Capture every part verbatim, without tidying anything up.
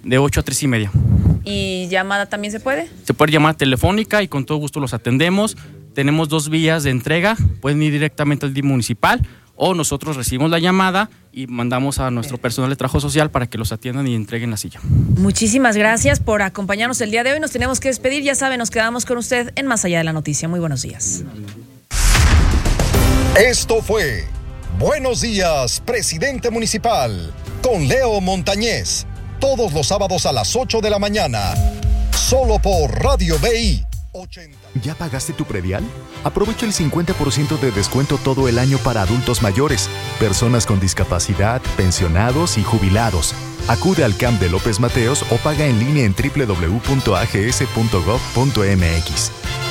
de ocho a tres y media. ¿Y llamada también se puede? Se puede llamar telefónica y con todo gusto los atendemos. Tenemos dos vías de entrega, pueden ir directamente al D I F municipal o nosotros recibimos la llamada y mandamos a nuestro personal de trabajo social para que los atiendan y entreguen la silla. Muchísimas gracias por acompañarnos el día de hoy. Nos tenemos que despedir, ya saben, nos quedamos con usted en Más Allá de la Noticia. Muy buenos días. Esto fue Buenos Días, Presidente Municipal, con Leo Montañez, todos los sábados a las ocho de la mañana, solo por Radio B I ochenta. ¿Ya pagaste tu predial? Aprovecha el cincuenta por ciento de descuento todo el año para adultos mayores, personas con discapacidad, pensionados y jubilados. Acude al C A M de López Mateos o paga en línea en doble u doble u doble u punto a g s punto gov punto m x.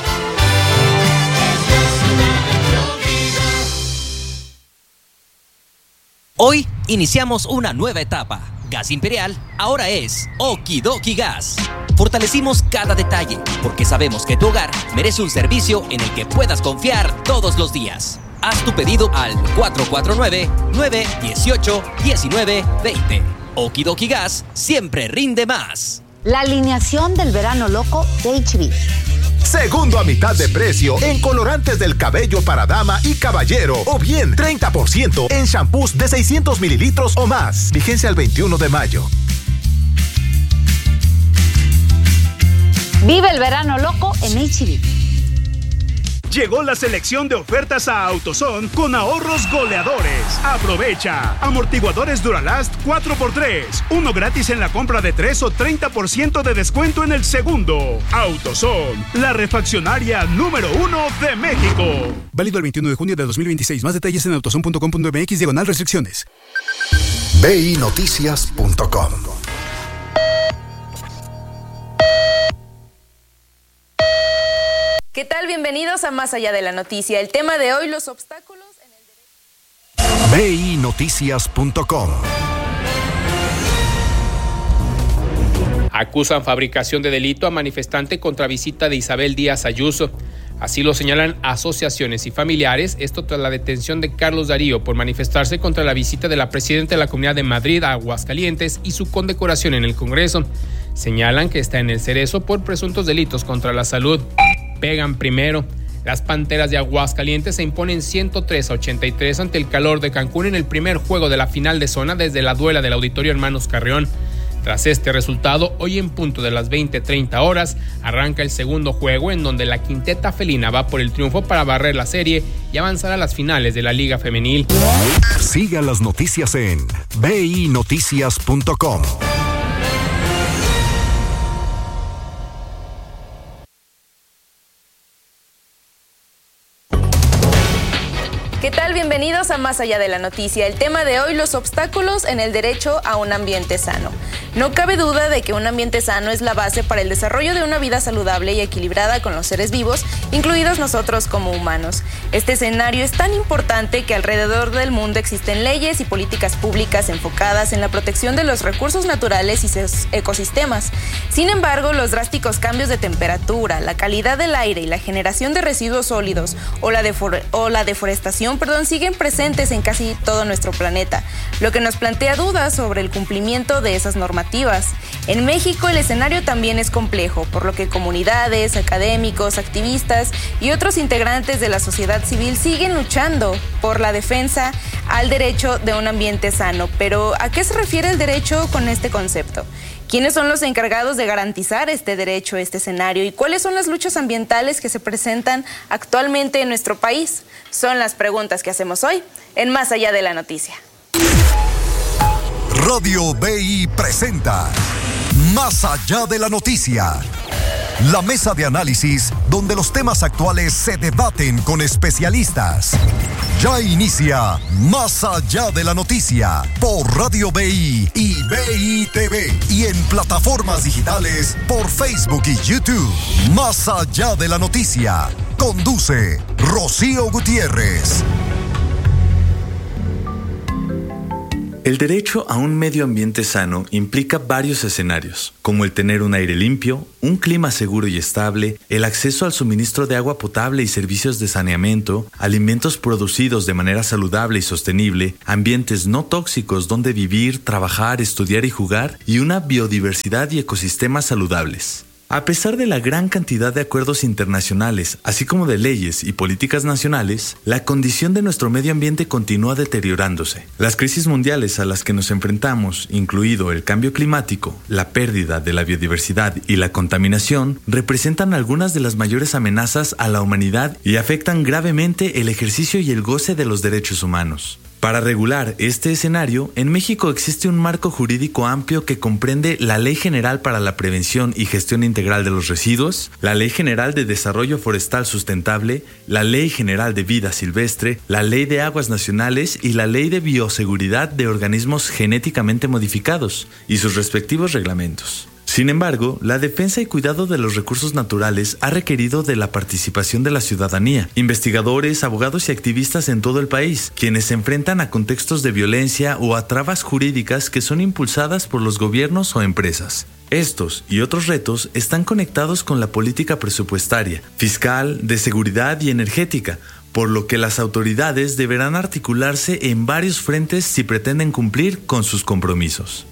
Hoy iniciamos una nueva etapa. Gas Imperial ahora es Okidoki Gas. Fortalecimos cada detalle porque sabemos que tu hogar merece un servicio en el que puedas confiar todos los días. Haz tu pedido al cuatro cuatro nueve, nueve uno ocho, uno nueve dos cero. Okidoki Gas siempre rinde más. La alineación del verano loco de H B. Segundo a mitad de precio en colorantes del cabello para dama y caballero. O bien treinta por ciento en shampoos de seiscientos mililitros o más. Vigencia el veintiuno de mayo. Vive el verano loco en H B. Llegó la selección de ofertas a AutoZone con ahorros goleadores. Aprovecha. Amortiguadores Duralast cuatro por tres. Uno gratis en la compra de tres o treinta por ciento de descuento en el segundo. AutoZone, la refaccionaria número uno de México. Válido el veintiuno de junio de dos mil veintiséis. Más detalles en autozone punto com punto m x diagonal restricciones. B I noticias punto com. ¿Qué tal? Bienvenidos a Más Allá de la Noticia. El tema de hoy, los obstáculos en el derecho. B I noticias punto com. Acusan fabricación de delito a manifestante contra visita de Isabel Díaz Ayuso. Así lo señalan asociaciones y familiares, esto tras la detención de Carlos Darío por manifestarse contra la visita de la presidenta de la Comunidad de Madrid a Aguascalientes y su condecoración en el Congreso. Señalan que está en el Cerezo por presuntos delitos contra la salud. Pegan primero. Las Panteras de Aguascalientes se imponen ciento tres a ochenta y tres ante el Calor de Cancún en el primer juego de la final de zona desde la duela del Auditorio Hermanos Carrión. Tras este resultado, hoy en punto de las veinte treinta horas, arranca el segundo juego en donde la quinteta felina va por el triunfo para barrer la serie y avanzar a las finales de la Liga Femenil. Siga las noticias en B I noticias punto com. ¿Qué tal? Bienvenidos a Más Allá de la Noticia. El tema de hoy, los obstáculos en el derecho a un ambiente sano. No cabe duda de que un ambiente sano es la base para el desarrollo de una vida saludable y equilibrada con los seres vivos, incluidos nosotros como humanos. Este escenario es tan importante que alrededor del mundo existen leyes y políticas públicas enfocadas en la protección de los recursos naturales y sus ecosistemas. Sin embargo, los drásticos cambios de temperatura, la calidad del aire y la generación de residuos sólidos o la, defor- o la deforestación Perdón, siguen presentes en casi todo nuestro planeta, lo que nos plantea dudas sobre el cumplimiento de esas normativas. En México el escenario también es complejo, por lo que comunidades, académicos, activistas y otros integrantes de la sociedad civil siguen luchando por la defensa al derecho de un ambiente sano. Pero, ¿a qué se refiere el derecho con este concepto? ¿Quiénes son los encargados de garantizar este derecho, este escenario? ¿Y cuáles son las luchas ambientales que se presentan actualmente en nuestro país? Son las preguntas que hacemos hoy en Más Allá de la Noticia. Radio B I presenta Más Allá de la Noticia. La mesa de análisis donde los temas actuales se debaten con especialistas. Ya inicia Más Allá de la Noticia por Radio B I y B I T V y en plataformas digitales por Facebook y YouTube. Más Allá de la Noticia. Conduce Rocío Gutiérrez. El derecho a un medio ambiente sano implica varios escenarios, como el tener un aire limpio, un clima seguro y estable, el acceso al suministro de agua potable y servicios de saneamiento, alimentos producidos de manera saludable y sostenible, ambientes no tóxicos donde vivir, trabajar, estudiar y jugar, y una biodiversidad y ecosistemas saludables. A pesar de la gran cantidad de acuerdos internacionales, así como de leyes y políticas nacionales, la condición de nuestro medio ambiente continúa deteriorándose. Las crisis mundiales a las que nos enfrentamos, incluido el cambio climático, la pérdida de la biodiversidad y la contaminación, representan algunas de las mayores amenazas a la humanidad y afectan gravemente el ejercicio y el goce de los derechos humanos. Para regular este escenario, en México existe un marco jurídico amplio que comprende la Ley General para la Prevención y Gestión Integral de los Residuos, la Ley General de Desarrollo Forestal Sustentable, la Ley General de Vida Silvestre, la Ley de Aguas Nacionales y la Ley de Bioseguridad de Organismos Genéticamente Modificados, y sus respectivos reglamentos. Sin embargo, la defensa y cuidado de los recursos naturales ha requerido de la participación de la ciudadanía, investigadores, abogados y activistas en todo el país, quienes se enfrentan a contextos de violencia o a trabas jurídicas que son impulsadas por los gobiernos o empresas. Estos y otros retos están conectados con la política presupuestaria, fiscal, de seguridad y energética, por lo que las autoridades deberán articularse en varios frentes si pretenden cumplir con sus compromisos.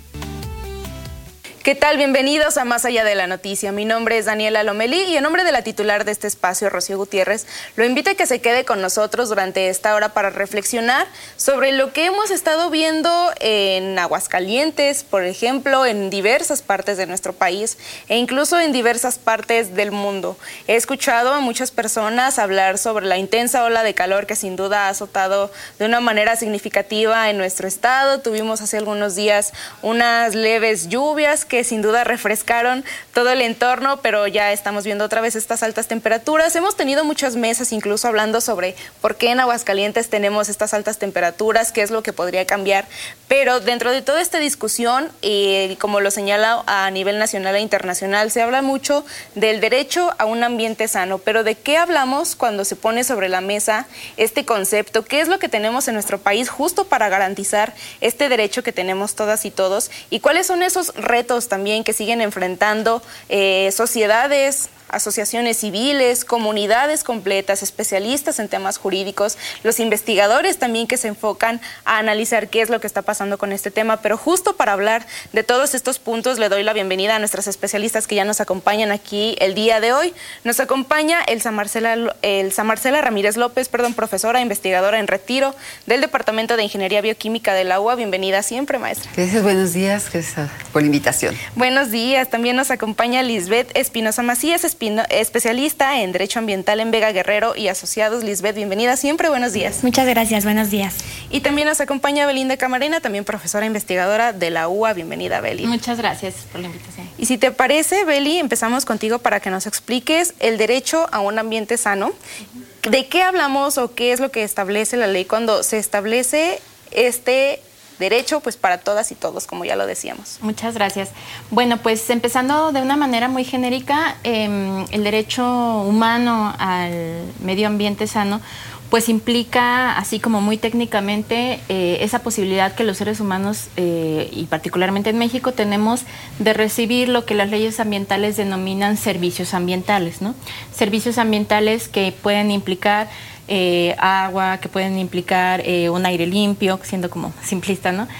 ¿Qué tal? Bienvenidos a Más Allá de la Noticia. Mi nombre es Daniela Lomelí y en nombre de la titular de este espacio, Rocío Gutiérrez, lo invito a que se quede con nosotros durante esta hora para reflexionar sobre lo que hemos estado viendo en Aguascalientes, por ejemplo, en diversas partes de nuestro país e incluso en diversas partes del mundo. He escuchado a muchas personas hablar sobre la intensa ola de calor que sin duda ha azotado de una manera significativa en nuestro estado. Tuvimos hace algunos días unas leves lluvias que sin duda refrescaron todo el entorno, pero ya estamos viendo otra vez estas altas temperaturas. Hemos tenido muchas mesas incluso hablando sobre por qué en Aguascalientes tenemos estas altas temperaturas, qué es lo que podría cambiar, pero dentro de toda esta discusión, y como lo señala a nivel nacional e internacional, se habla mucho del derecho a un ambiente sano, pero ¿de qué hablamos cuando se pone sobre la mesa este concepto? ¿Qué es lo que tenemos en nuestro país justo para garantizar este derecho que tenemos todas y todos? ¿Y cuáles son esos retos también que siguen enfrentando eh, sociedades, asociaciones civiles, comunidades completas, especialistas en temas jurídicos, los investigadores también que se enfocan a analizar qué es lo que está pasando con este tema? Pero justo para hablar de todos estos puntos le doy la bienvenida a nuestras especialistas que ya nos acompañan aquí el día de hoy. Nos acompaña Elsa Marcela, Elsa Marcela Ramírez López, perdón, profesora investigadora en retiro del Departamento de Ingeniería Bioquímica de la U A. Bienvenida siempre, maestra. Gracias, buenos días, gracias por la invitación. Buenos días. También nos acompaña Lisbeth Espinosa Macías, especialista en Derecho Ambiental en Vega Guerrero y Asociados. Lisbeth, bienvenida siempre, buenos días. Muchas gracias, buenos días. Y también nos acompaña Belinda Camarena, también profesora investigadora de la U A. Bienvenida, Beli. Muchas gracias por la invitación. Y si te parece, Beli, empezamos contigo para que nos expliques el derecho a un ambiente sano. Uh-huh. ¿De qué hablamos o qué es lo que establece la ley cuando se establece este derecho, pues, para todas y todos, como ya lo decíamos? Muchas gracias. Bueno, pues empezando de una manera muy genérica, eh, el derecho humano al medio ambiente sano pues implica, así como muy técnicamente, eh, esa posibilidad que los seres humanos, eh, y particularmente en México, tenemos de recibir lo que las leyes ambientales denominan servicios ambientales, ¿no? Servicios ambientales que pueden implicar eh, agua, que pueden implicar eh, un aire limpio, siendo como simplista, ¿no?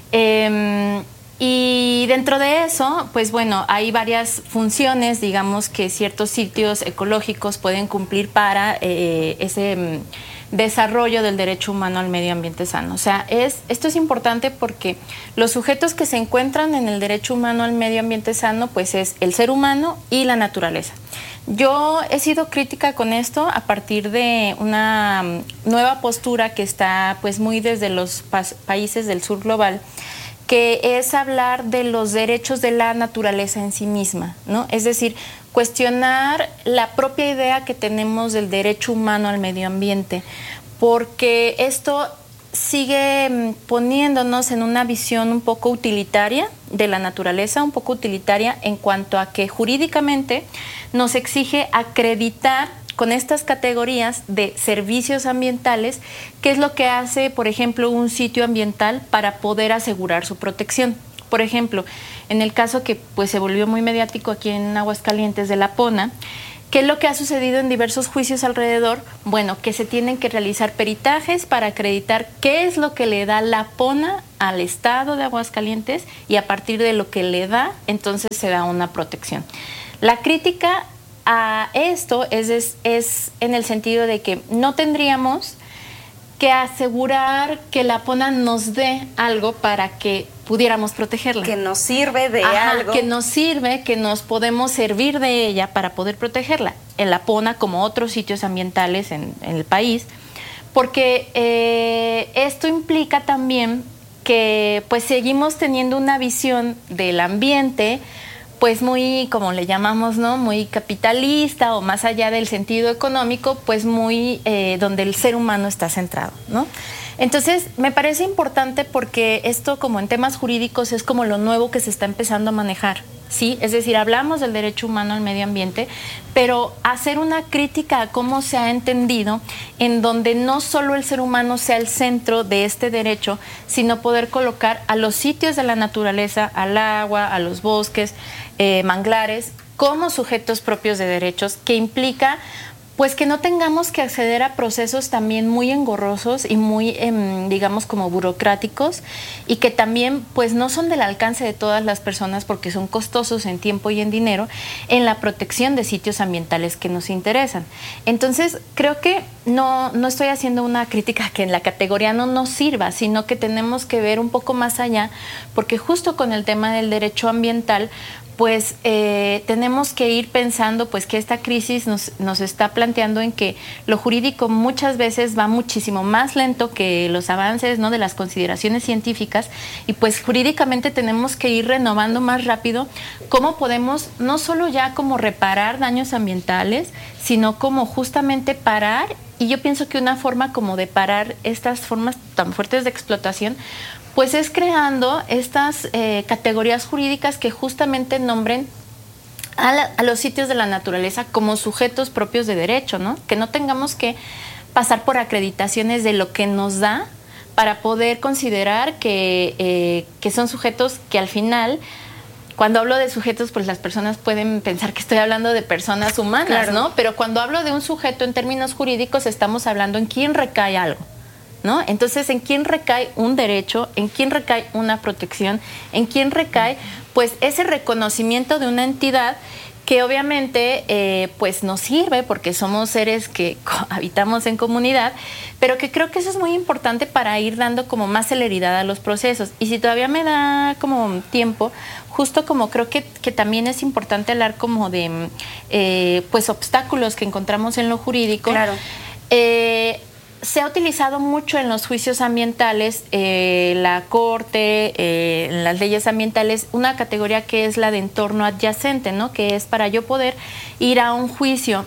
Eh, Y dentro de eso, pues bueno, hay varias funciones, digamos, que ciertos sitios ecológicos pueden cumplir para eh, ese mm, desarrollo del derecho humano al medio ambiente sano. O sea, es, esto es importante porque los sujetos que se encuentran en el derecho humano al medio ambiente sano, pues es el ser humano y la naturaleza. Yo he sido crítica con esto a partir de una nueva postura que está pues muy desde los pa- países del sur global, que es hablar de los derechos de la naturaleza en sí misma, ¿no? Es decir, cuestionar la propia idea que tenemos del derecho humano al medio ambiente, porque esto sigue poniéndonos en una visión un poco utilitaria de la naturaleza, un poco utilitaria en cuanto a que jurídicamente nos exige acreditar con estas categorías de servicios ambientales, qué es lo que hace, por ejemplo, un sitio ambiental para poder asegurar su protección. Por ejemplo, en el caso que pues se volvió muy mediático aquí en Aguascalientes de la Pona, ¿qué es lo que ha sucedido en diversos juicios alrededor? Bueno, que se tienen que realizar peritajes para acreditar qué es lo que le da la Pona al estado de Aguascalientes y a partir de lo que le da, entonces se da una protección. La crítica a esto es, es, es en el sentido de que no tendríamos que asegurar que la Pona nos dé algo para que pudiéramos protegerla. Que nos sirve de Ajá, algo. Que nos sirve, que nos podemos servir de ella para poder protegerla. En la Pona, como otros sitios ambientales en, en el país, porque eh, esto implica también que pues seguimos teniendo una visión del ambiente pues muy, como le llamamos, ¿no? Muy capitalista o más allá del sentido económico, pues muy eh, donde el ser humano está centrado, ¿no? Entonces, me parece importante porque esto, como en temas jurídicos, es como lo nuevo que se está empezando a manejar, ¿sí? Es decir, hablamos del derecho humano al medio ambiente, pero hacer una crítica a cómo se ha entendido, en donde no solo el ser humano sea el centro de este derecho, sino poder colocar a los sitios de la naturaleza, al agua, a los bosques, eh, manglares, como sujetos propios de derechos, que implica pues que no tengamos que acceder a procesos también muy engorrosos y muy, eh, digamos, como burocráticos, y que también pues no son del alcance de todas las personas porque son costosos en tiempo y en dinero en la protección de sitios ambientales que nos interesan. Entonces, creo que no, no estoy haciendo una crítica que en la categoría no nos sirva, sino que tenemos que ver un poco más allá, porque justo con el tema del derecho ambiental, pues eh, tenemos que ir pensando pues que esta crisis nos, nos está planteando en que lo jurídico muchas veces va muchísimo más lento que los avances, ¿no?, de las consideraciones científicas, y pues jurídicamente tenemos que ir renovando más rápido cómo podemos no solo ya como reparar daños ambientales, sino como justamente parar, y yo pienso que una forma como de parar estas formas tan fuertes de explotación pues es creando estas eh, categorías jurídicas que justamente nombren a, la, a los sitios de la naturaleza como sujetos propios de derecho, ¿no? Que no tengamos que pasar por acreditaciones de lo que nos da para poder considerar que, eh, que son sujetos que al final, cuando hablo de sujetos, pues las personas pueden pensar que estoy hablando de personas humanas, claro, ¿no? Pero cuando hablo de un sujeto en términos jurídicos, estamos hablando en quién recae algo, ¿no? Entonces, ¿en quién recae un derecho? ¿En quién recae una protección? ¿En quién recae, pues, ese reconocimiento de una entidad que obviamente, eh, pues, nos sirve porque somos seres que habitamos en comunidad, pero que creo que eso es muy importante para ir dando como más celeridad a los procesos? Y si todavía me da como tiempo, justo como creo que, que también es importante hablar como de, eh, pues, obstáculos que encontramos en lo jurídico. Claro. Eh, Se ha utilizado mucho en los juicios ambientales, eh, la Corte, eh, en las leyes ambientales, una categoría que es la de entorno adyacente, ¿no? Que es para yo poder ir a un juicio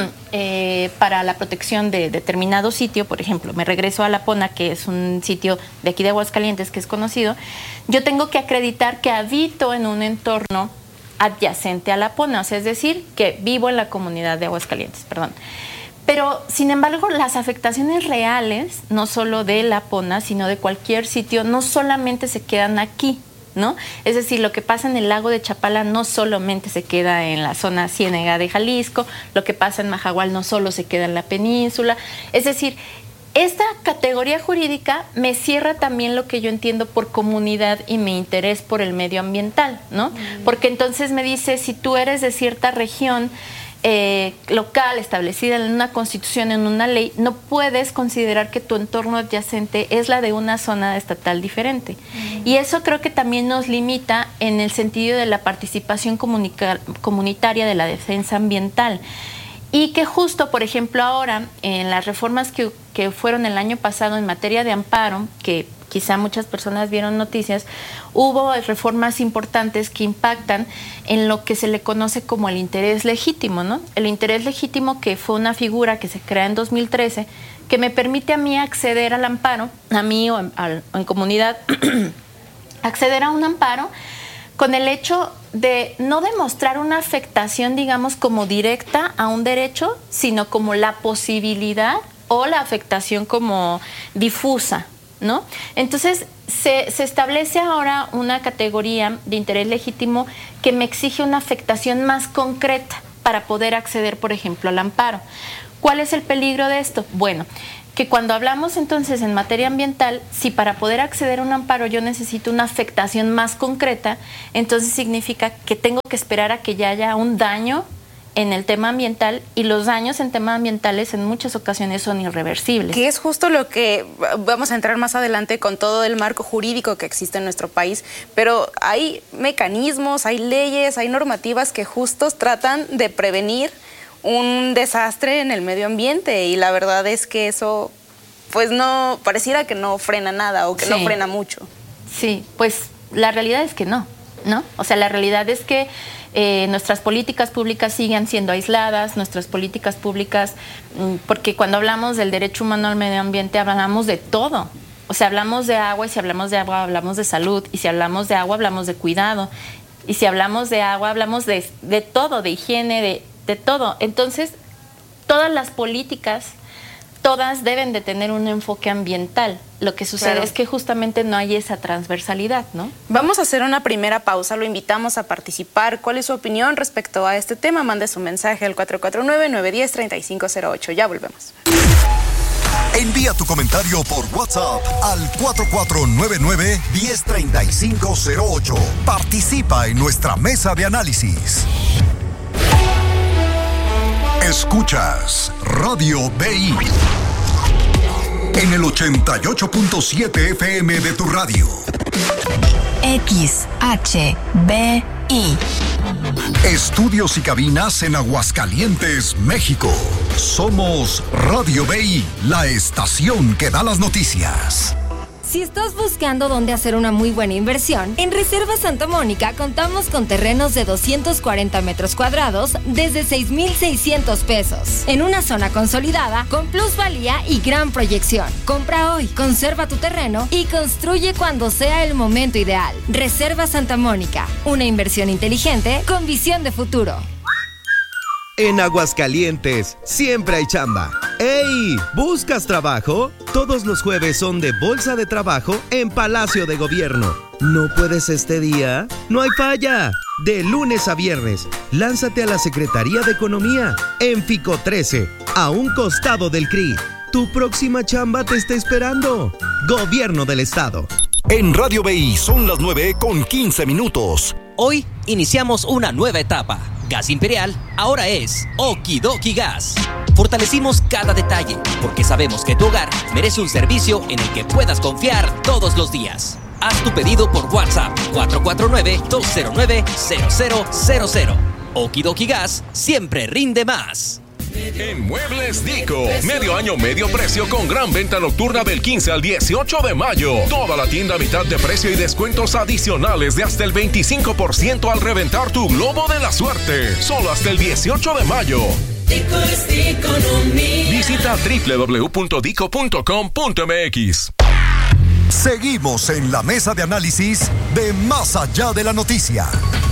eh, para la protección de determinado sitio. Por ejemplo, me regreso a La Pona, que es un sitio de aquí de Aguascalientes que es conocido. Yo tengo que acreditar que habito en un entorno adyacente a La Pona, o sea, es decir, que vivo en la comunidad de Aguascalientes, perdón. Pero, sin embargo, las afectaciones reales, no solo de La Pona, sino de cualquier sitio, no solamente se quedan aquí, ¿no? Es decir, lo que pasa en el lago de Chapala no solamente se queda en la zona ciénega de Jalisco, lo que pasa en Mahahual no solo se queda en la península. Es decir, esta categoría jurídica me cierra también lo que yo entiendo por comunidad y mi interés por el medio ambiental, ¿no? Mm. Porque entonces me dice, si tú eres de cierta región Eh, local, establecida en una constitución, en una ley, no puedes considerar que tu entorno adyacente es la de una zona estatal diferente. Mm. Y eso creo que también nos limita en el sentido de la participación comunitaria de la defensa ambiental. Y que justo, por ejemplo, ahora, en las reformas que, que fueron el año pasado en materia de amparo, que quizá muchas personas vieron noticias, hubo reformas importantes que impactan en lo que se le conoce como el interés legítimo, ¿no? El interés legítimo, que fue una figura que se crea en dos mil trece, que me permite a mí acceder al amparo, a mí o en, a, en comunidad, acceder a un amparo con el hecho de no demostrar una afectación, digamos, como directa a un derecho, sino como la posibilidad o la afectación como difusa, ¿no? Entonces, se, se establece ahora una categoría de interés legítimo que me exige una afectación más concreta para poder acceder, por ejemplo, al amparo. ¿Cuál es el peligro de esto? Bueno, que cuando hablamos entonces en materia ambiental, si para poder acceder a un amparo yo necesito una afectación más concreta, entonces significa que tengo que esperar a que ya haya un daño en el tema ambiental, y los daños en temas ambientales en muchas ocasiones son irreversibles. Que es justo lo que vamos a entrar más adelante con todo el marco jurídico que existe en nuestro país, pero hay mecanismos, hay leyes, hay normativas que justos tratan de prevenir un desastre en el medio ambiente, y la verdad es que eso pues no, pareciera que no frena nada o que sí. no frena mucho. Sí, pues la realidad es que no, ¿no? O sea, la realidad es que eh, nuestras políticas públicas siguen siendo aisladas, nuestras políticas públicas, porque cuando hablamos del derecho humano al medio ambiente hablamos de todo. O sea, hablamos de agua, y si hablamos de agua hablamos de salud, y si hablamos de agua hablamos de cuidado, y si hablamos de agua hablamos de, de todo, de higiene, de, de todo. Entonces, todas las políticas, todas deben de tener un enfoque ambiental. Lo que sucede claro. es que justamente no hay esa transversalidad, ¿no? Vamos a hacer una primera pausa, lo invitamos a participar. ¿Cuál es su opinión respecto a este tema? Mande su mensaje al cuatro cuatro nueve, nueve uno cero, tres cinco cero ocho. Ya volvemos. Envía tu comentario por WhatsApp al cuatro cuatro nueve nueve, uno cero tres cinco cero ocho. Participa en nuestra mesa de análisis. Escuchas Radio B I en el ochenta y ocho punto siete F M de tu radio. X H B I. Estudios y cabinas en Aguascalientes, México. Somos Radio B I, la estación que da las noticias. Si estás buscando dónde hacer una muy buena inversión, en Reserva Santa Mónica contamos con terrenos de doscientos cuarenta metros cuadrados desde seis mil seiscientos pesos, en una zona consolidada con plusvalía y gran proyección. Compra hoy, conserva tu terreno y construye cuando sea el momento ideal. Reserva Santa Mónica, una inversión inteligente con visión de futuro. En Aguascalientes siempre hay chamba. ¡Ey! ¿Buscas trabajo? Todos los jueves son de Bolsa de Trabajo en Palacio de Gobierno. ¿No puedes este día? ¡No hay falla! De lunes a viernes, lánzate a la Secretaría de Economía en Fico trece, a un costado del C R I. Tu próxima chamba te está esperando. Gobierno del Estado. En Radio B I son las nueve con quince minutos. Hoy iniciamos una nueva etapa. Gas Imperial ahora es Okidoki Gas. Fortalecimos cada detalle porque sabemos que tu hogar merece un servicio en el que puedas confiar todos los días. Haz tu pedido por WhatsApp cuatro cuatro nueve, dos cero nueve, cero cero cero cero. Okidoki Gas siempre rinde más. En Muebles Dico, medio año, medio precio con gran venta nocturna del quince al dieciocho de mayo. Toda la tienda a mitad de precio y descuentos adicionales de hasta el veinticinco por ciento al reventar tu globo de la suerte. Solo hasta el dieciocho de mayo. Dico es Diconomía. Visita doble u doble u doble u punto dico punto com punto m x. Seguimos en la mesa de análisis de Más Allá de la Noticia.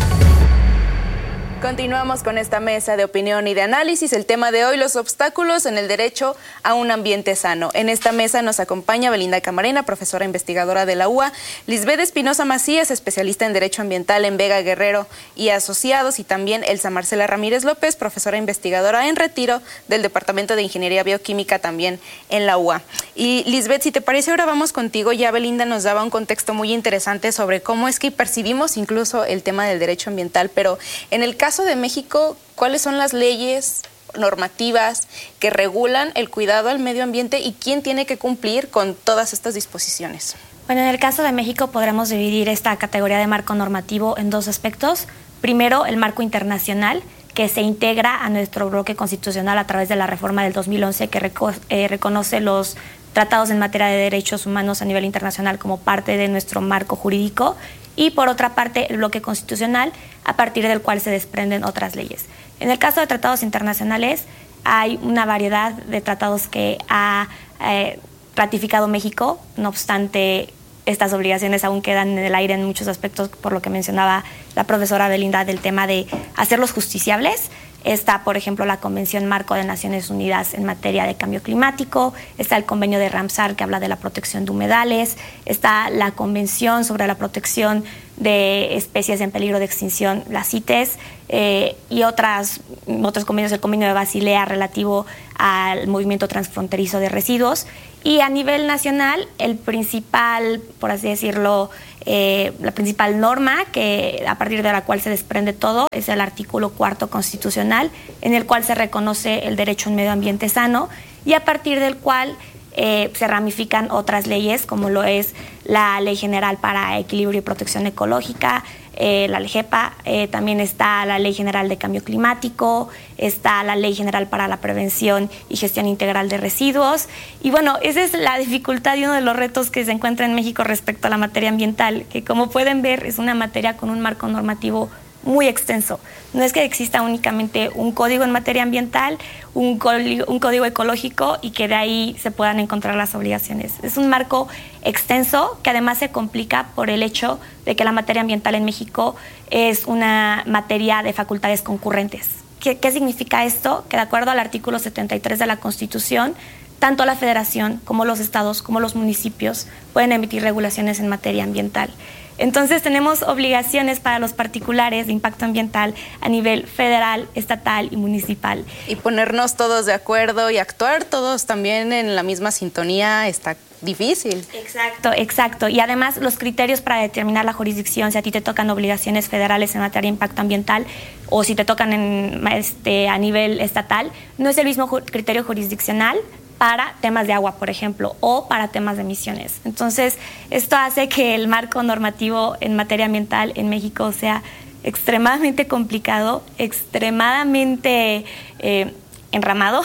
Continuamos con esta mesa de opinión y de análisis. El tema de hoy, los obstáculos en el derecho a un ambiente sano. En esta mesa nos acompaña Belinda Camarena, profesora investigadora de la U A, Lisbeth Espinosa Macías, especialista en Derecho Ambiental en Vega Guerrero y Asociados, y también Elsa Marcela Ramírez López, profesora investigadora en retiro del Departamento de Ingeniería Bioquímica también en la U A. Y Lisbeth, si te parece, ahora vamos contigo. Ya Belinda nos daba un contexto muy interesante sobre cómo es que percibimos incluso el tema del derecho ambiental, pero en el caso de México, ¿cuáles son las leyes normativas que regulan el cuidado al medio ambiente y quién tiene que cumplir con todas estas disposiciones? Bueno, en el caso de México podremos dividir esta categoría de marco normativo en dos aspectos. Primero, el marco internacional, que se integra a nuestro bloque constitucional a través de la reforma del dos mil once, que reco- eh, reconoce los tratados en materia de derechos humanos a nivel internacional como parte de nuestro marco jurídico. Y por otra parte, el bloque constitucional, a partir del cual se desprenden otras leyes. En el caso de tratados internacionales, hay una variedad de tratados que ha eh, ratificado México. No obstante, estas obligaciones aún quedan en el aire en muchos aspectos, por lo que mencionaba la profesora Belinda del tema de hacerlos justiciables. Está, por ejemplo, la Convención Marco de Naciones Unidas en materia de cambio climático, está el convenio de Ramsar que habla de la protección de humedales, está la Convención sobre la protección de especies en peligro de extinción, la CITES, eh, y otras, otros convenios, el convenio de Basilea relativo al movimiento transfronterizo de residuos. Y a nivel nacional, el principal, por así decirlo, eh, la principal norma que a partir de la cual se desprende todo es el artículo cuarto constitucional, en el cual se reconoce el derecho a un medio ambiente sano y a partir del cual eh, se ramifican otras leyes, como lo es la Ley General para Equilibrio y Protección Ecológica, eh, la LEGEPA, eh, también está la Ley General de Cambio Climático, está la Ley General para la Prevención y Gestión Integral de Residuos. Y bueno, esa es la dificultad y uno de los retos que se encuentra en México respecto a la materia ambiental, que como pueden ver es una materia con un marco normativo muy extenso. No es que exista únicamente un código en materia ambiental, un código, un código ecológico y que de ahí se puedan encontrar las obligaciones. Es un marco extenso que además se complica por el hecho de que la materia ambiental en México es una materia de facultades concurrentes. ¿Qué, qué significa esto? Que de acuerdo al artículo setenta y tres de la Constitución, tanto la Federación como los estados como los municipios pueden emitir regulaciones en materia ambiental. Entonces tenemos obligaciones para los particulares de impacto ambiental a nivel federal, estatal y municipal. Y ponernos todos de acuerdo y actuar todos también en la misma sintonía está difícil. Exacto, exacto. Y además los criterios para determinar la jurisdicción, si a ti te tocan obligaciones federales en materia de impacto ambiental o si te tocan en, este, a nivel estatal, no es el mismo ju- criterio jurisdiccional para temas de agua, por ejemplo, o para temas de emisiones. Entonces, esto hace que el marco normativo en materia ambiental en México sea extremadamente complicado, extremadamente eh, enramado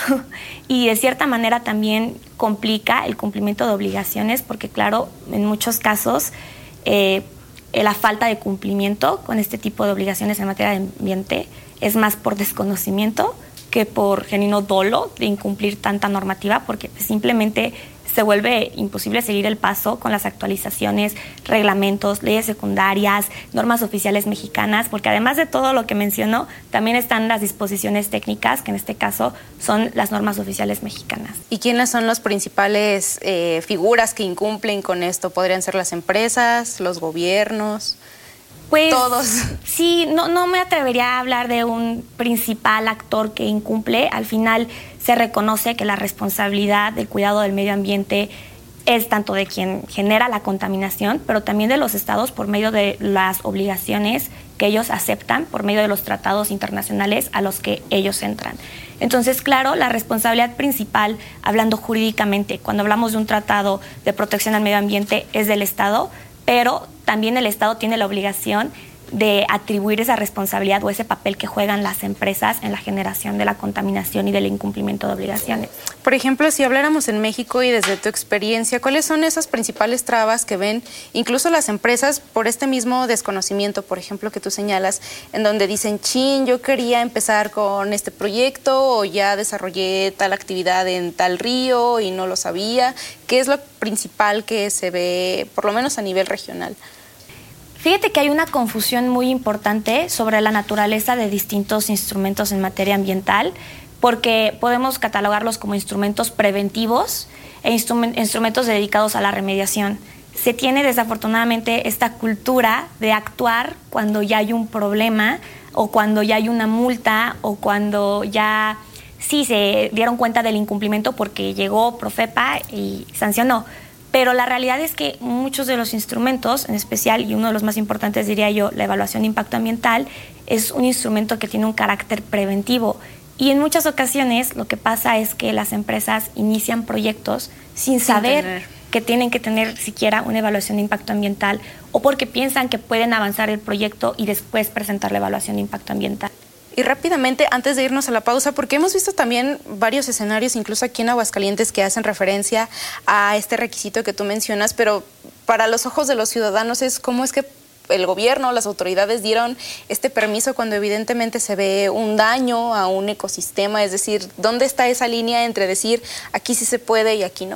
y de cierta manera también complica el cumplimiento de obligaciones porque, claro, en muchos casos eh, la falta de cumplimiento con este tipo de obligaciones en materia de ambiente es más por desconocimiento que por genuino dolo de incumplir tanta normativa, porque simplemente se vuelve imposible seguir el paso con las actualizaciones, reglamentos, leyes secundarias, normas oficiales mexicanas, porque además de todo lo que mencionó, también están las disposiciones técnicas, que en este caso son las normas oficiales mexicanas. ¿Y quiénes son las principales eh, figuras que incumplen con esto? ¿Podrían ser las empresas, los gobiernos? Pues, todos. Sí, no, no me atrevería a hablar de un principal actor que incumple. Al final se reconoce que la responsabilidad del cuidado del medio ambiente es tanto de quien genera la contaminación, pero también de los estados por medio de las obligaciones que ellos aceptan, por medio de los tratados internacionales a los que ellos entran. Entonces, claro, la responsabilidad principal, hablando jurídicamente, cuando hablamos de un tratado de protección al medio ambiente, es del Estado, pero también el Estado tiene la obligación de atribuir esa responsabilidad o ese papel que juegan las empresas en la generación de la contaminación y del incumplimiento de obligaciones. Por ejemplo, si habláramos en México y desde tu experiencia, ¿cuáles son esas principales trabas que ven incluso las empresas por este mismo desconocimiento, por ejemplo, que tú señalas, en donde dicen, chin, yo quería empezar con este proyecto o ya desarrollé tal actividad en tal río y no lo sabía? ¿Qué es lo principal que se ve, por lo menos a nivel regional? Fíjate que hay una confusión muy importante sobre la naturaleza de distintos instrumentos en materia ambiental, porque podemos catalogarlos como instrumentos preventivos e instrument- instrumentos dedicados a la remediación. Se tiene desafortunadamente esta cultura de actuar cuando ya hay un problema o cuando ya hay una multa o cuando ya sí se dieron cuenta del incumplimiento porque llegó Profepa y sancionó. Pero la realidad es que muchos de los instrumentos, en especial, y uno de los más importantes diría yo, la evaluación de impacto ambiental, es un instrumento que tiene un carácter preventivo. Y en muchas ocasiones lo que pasa es que las empresas inician proyectos sin, sin saber tener. que tienen que tener siquiera una evaluación de impacto ambiental o porque piensan que pueden avanzar el proyecto y después presentar la evaluación de impacto ambiental. Y rápidamente, antes de irnos a la pausa, porque hemos visto también varios escenarios, incluso aquí en Aguascalientes, que hacen referencia a este requisito que tú mencionas, pero para los ojos de los ciudadanos es cómo es que el gobierno, las autoridades dieron este permiso cuando evidentemente se ve un daño a un ecosistema, es decir, ¿dónde está esa línea entre decir aquí sí se puede y aquí no?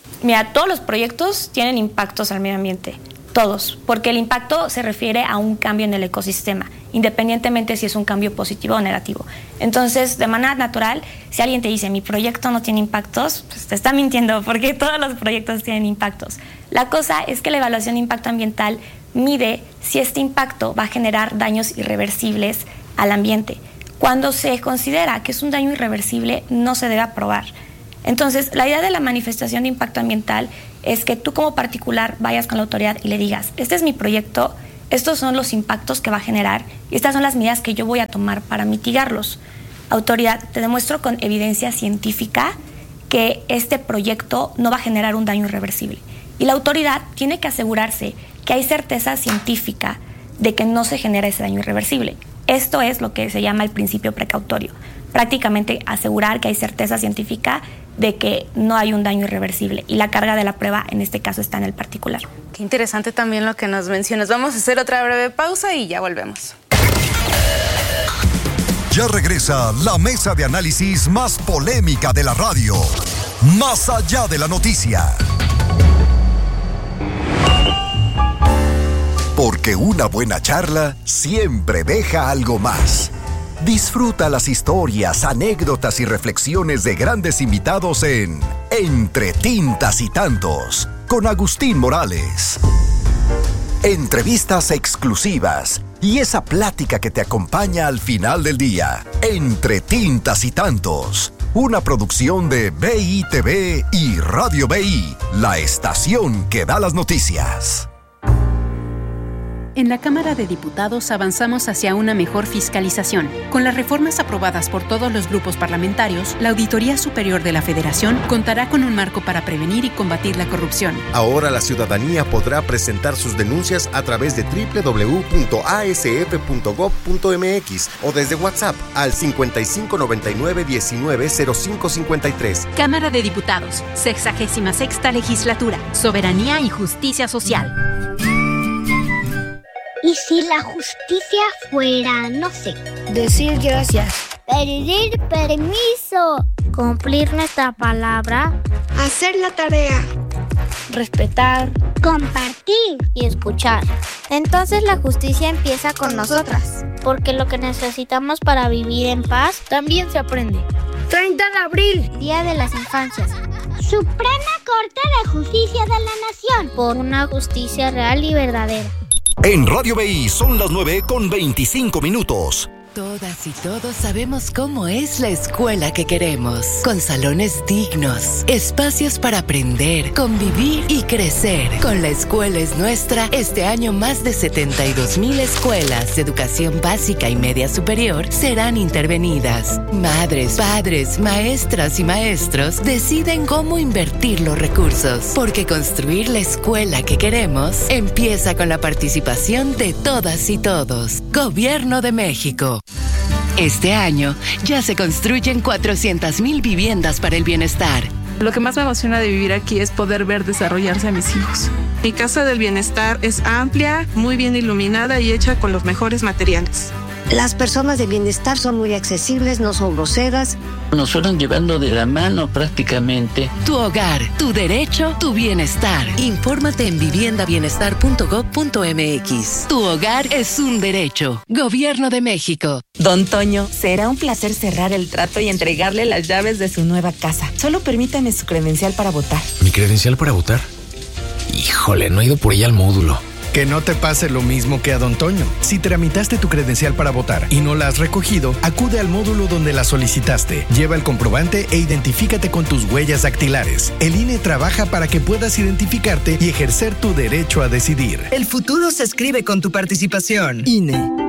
Mira, todos los proyectos tienen impactos al medio ambiente, todos, porque el impacto se refiere a un cambio en el ecosistema, independientemente si es un cambio positivo o negativo. Entonces, de manera natural, si alguien te dice mi proyecto no tiene impactos, pues te está mintiendo, porque todos los proyectos tienen impactos. La cosa es que la evaluación de impacto ambiental mide si este impacto va a generar daños irreversibles al ambiente. Cuando se considera que es un daño irreversible, no se debe aprobar. Entonces, la idea de la manifestación de impacto ambiental es que tú como particular vayas con la autoridad y le digas, este es mi proyecto, estos son los impactos que va a generar y estas son las medidas que yo voy a tomar para mitigarlos. Autoridad, te demuestro con evidencia científica que este proyecto no va a generar un daño irreversible. Y la autoridad tiene que asegurarse que hay certeza científica de que no se genera ese daño irreversible. Esto es lo que se llama el principio precautorio. Prácticamente asegurar que hay certeza científica de que no hay un daño irreversible y la carga de la prueba en este caso está en el particular. Qué interesante también lo que nos mencionas. Vamos a hacer otra breve pausa y ya volvemos. Ya regresa la mesa de análisis más polémica de la radio. Más allá de la noticia. Porque una buena charla siempre deja algo más. Disfruta las historias, anécdotas y reflexiones de grandes invitados en Entre Tintas y Tantos, con Agustín Morales. Entrevistas exclusivas y esa plática que te acompaña al final del día. Entre Tintas y Tantos, una producción de B I T V y Radio B I, la estación que da las noticias. En la Cámara de Diputados avanzamos hacia una mejor fiscalización. Con las reformas aprobadas por todos los grupos parlamentarios, la Auditoría Superior de la Federación contará con un marco para prevenir y combatir la corrupción. Ahora la ciudadanía podrá presentar sus denuncias a través de doble u doble u doble u punto a s f punto gob punto m x o desde WhatsApp al cincuenta y cinco noventa y nueve diecinueve cero cinco cincuenta y tres. Cámara de Diputados, sexagésima sexta legislatura, soberanía y justicia social. ¿Y si la justicia fuera, no sé, decir gracias, pedir permiso, cumplir nuestra palabra, hacer la tarea, respetar, compartir y escuchar? Entonces la justicia empieza con, con nosotras, nosotras, porque lo que necesitamos para vivir en paz también se aprende. treinta de abril, Día de las Infancias. Suprema Corte de Justicia de la Nación, por una justicia real y verdadera. En Radio B I son las nueve con veinticinco minutos. Todas y todos sabemos cómo es la escuela que queremos, con salones dignos, espacios para aprender, convivir y crecer. Con La Escuela es Nuestra, este año más de setenta y dos mil escuelas de educación básica y media superior serán intervenidas. Madres, padres, maestras y maestros deciden cómo invertir los recursos, porque construir la escuela que queremos empieza con la participación de todas y todos. Gobierno de México. Este año ya se construyen cuatrocientas mil viviendas para el bienestar. Lo que más me emociona de vivir aquí es poder ver desarrollarse a mis hijos. Mi casa del bienestar es amplia, muy bien iluminada y hecha con los mejores materiales. Las personas de bienestar son muy accesibles, no son groseras. Nos fueron llevando de la mano prácticamente. Tu hogar, tu derecho, tu bienestar. Infórmate en vivienda bienestar punto gob punto m x. Tu hogar es un derecho. Gobierno de México. Don Toño, será un placer cerrar el trato y entregarle las llaves de su nueva casa. Solo permítame su credencial para votar. ¿Mi credencial para votar? Híjole, no he ido por ella al módulo. Que no te pase lo mismo que a Don Toño. Si tramitaste tu credencial para votar y no la has recogido, acude al módulo donde la solicitaste. Lleva el comprobante e identifícate con tus huellas dactilares. El I N E trabaja para que puedas identificarte y ejercer tu derecho a decidir. El futuro se escribe con tu participación. I N E.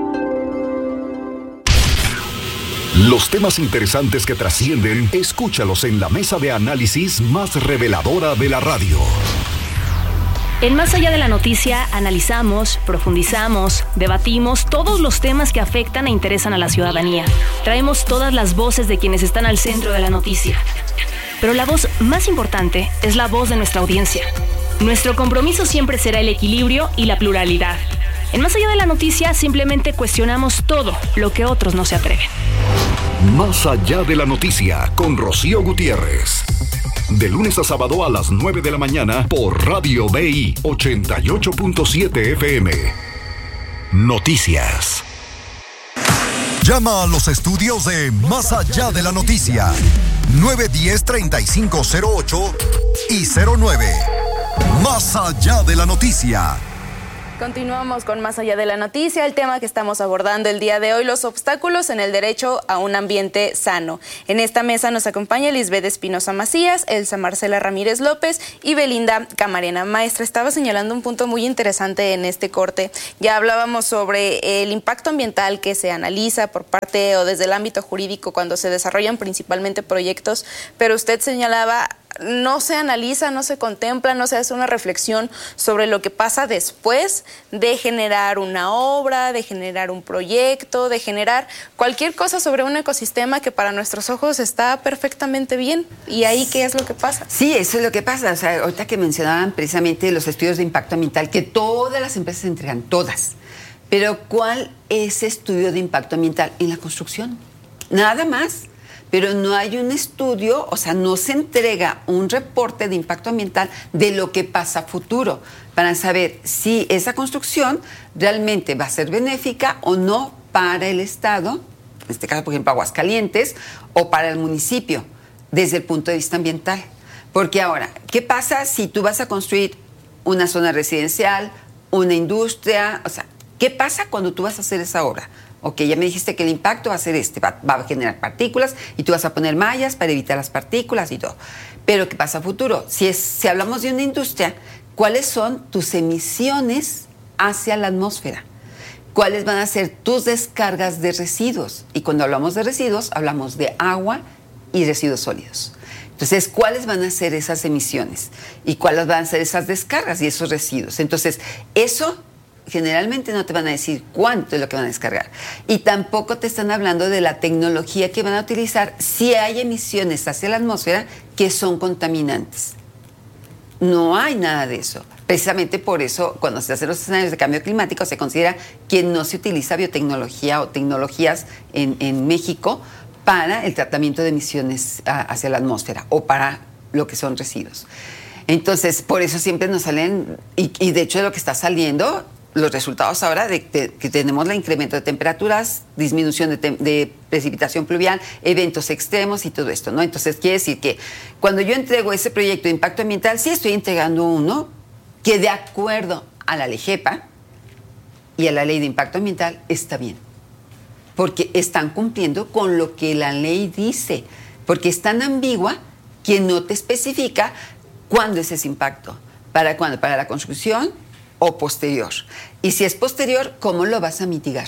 Los temas interesantes que trascienden, escúchalos en la mesa de análisis más reveladora de la radio. En Más Allá de la Noticia analizamos, profundizamos, debatimos todos los temas que afectan e interesan a la ciudadanía. Traemos todas las voces de quienes están al centro de la noticia. Pero la voz más importante es la voz de nuestra audiencia. Nuestro compromiso siempre será el equilibrio y la pluralidad. En Más Allá de la Noticia simplemente cuestionamos todo lo que otros no se atreven. Más Allá de la Noticia con Rocío Gutiérrez. De lunes a sábado a las nueve de la mañana por Radio B I ochenta y ocho punto siete F M. Noticias. Llama a los estudios de Más Allá de la Noticia. nueve uno cero, tres cinco cero ocho y cero nueve. Más Allá de la Noticia. Continuamos con Más Allá de la Noticia, el tema que estamos abordando el día de hoy, los obstáculos en el derecho a un ambiente sano. En esta mesa nos acompaña Lisbeth Espinosa Macías, Elsa Marcela Ramírez López y Belinda Camarena. Maestra, estaba señalando un punto muy interesante en este corte. Ya hablábamos sobre el impacto ambiental que se analiza por parte o desde el ámbito jurídico cuando se desarrollan principalmente proyectos, pero usted señalaba no se analiza, no se contempla, no se hace una reflexión sobre lo que pasa después de generar una obra, de generar un proyecto, de generar cualquier cosa sobre un ecosistema que para nuestros ojos está perfectamente bien. ¿Y ahí qué es lo que pasa? Sí, eso es lo que pasa. O sea, ahorita que mencionaban precisamente los estudios de impacto ambiental, que todas las empresas entregan, todas. Pero ¿cuál es estudio de impacto ambiental? En la construcción. Nada más. Pero no hay un estudio, o sea, no se entrega un reporte de impacto ambiental de lo que pasa a futuro para saber si esa construcción realmente va a ser benéfica o no para el Estado, en este caso, por ejemplo, Aguascalientes, o para el municipio, desde el punto de vista ambiental. Porque ahora, ¿qué pasa si tú vas a construir una zona residencial, una industria? O sea, ¿qué pasa cuando tú vas a hacer esa obra? Ok, ya me dijiste que el impacto va a ser este, va, va a generar partículas y tú vas a poner mallas para evitar las partículas y todo. Pero ¿qué pasa a futuro? Si, es, si hablamos de una industria, ¿cuáles son tus emisiones hacia la atmósfera? ¿Cuáles van a ser tus descargas de residuos? Y cuando hablamos de residuos, hablamos de agua y residuos sólidos. Entonces, ¿cuáles van a ser esas emisiones? ¿Y cuáles van a ser esas descargas y esos residuos? Entonces, eso generalmente no te van a decir cuánto es lo que van a descargar. Y tampoco te están hablando de la tecnología que van a utilizar si hay emisiones hacia la atmósfera que son contaminantes. No hay nada de eso. Precisamente por eso, cuando se hacen los escenarios de cambio climático, se considera que no se utiliza biotecnología o tecnologías en, en México para el tratamiento de emisiones a, hacia la atmósfera o para lo que son residuos. Entonces, por eso siempre nos salen, y, y de hecho lo que está saliendo, los resultados ahora de, de que tenemos el incremento de temperaturas, disminución de, te, de precipitación pluvial, eventos extremos y todo esto, ¿no? Entonces, quiere decir que cuando yo entrego ese proyecto de impacto ambiental, sí estoy entregando uno que de acuerdo a la Ley GEPA y a la Ley de Impacto Ambiental está bien. Porque están cumpliendo con lo que la ley dice. Porque es tan ambigua que no te especifica cuándo es ese impacto. ¿Para cuándo? ¿Para la construcción o posterior? Y si es posterior, ¿cómo lo vas a mitigar?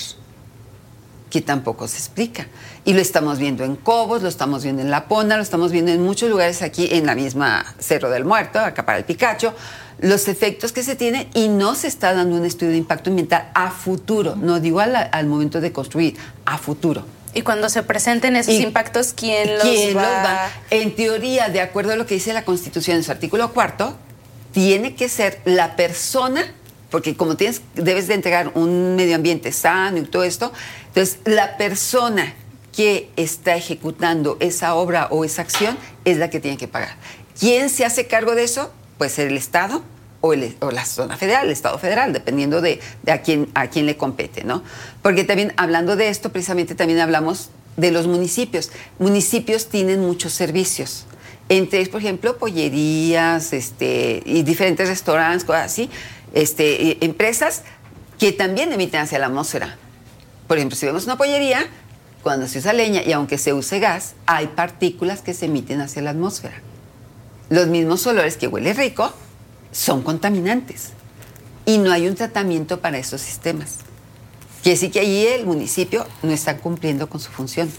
Que tampoco se explica. Y lo estamos viendo en Cobos, lo estamos viendo en La Pona, lo estamos viendo en muchos lugares aquí en la misma Cerro del Muerto, acá para el Picacho, los efectos que se tienen, y no se está dando un estudio de impacto ambiental a futuro, no digo al, al momento de construir, a futuro. Y cuando se presenten esos y, impactos, ¿quién los ¿quién va? los va? En teoría, de acuerdo a lo que dice la Constitución en su artículo cuarto, tiene que ser la persona, porque como tienes, debes de entregar un medio ambiente sano y todo esto, entonces la persona que está ejecutando esa obra o esa acción es la que tiene que pagar. ¿Quién se hace cargo de eso? Puede ser el Estado o, el, o la zona federal, el Estado federal, dependiendo de, de a, quién, a quién le compete, ¿no? Porque también, hablando de esto, precisamente también hablamos de los municipios. Municipios tienen muchos servicios. Entre ellos, por ejemplo, pollerías, este, y diferentes restaurantes, cosas así, este, empresas que también emiten hacia la atmósfera. Por ejemplo, si vemos una pollería, cuando se usa leña y aunque se use gas, hay partículas que se emiten hacia la atmósfera. Los mismos olores que huele rico son contaminantes y no hay un tratamiento para esos sistemas. Quiere decir que allí el municipio no está cumpliendo con su función.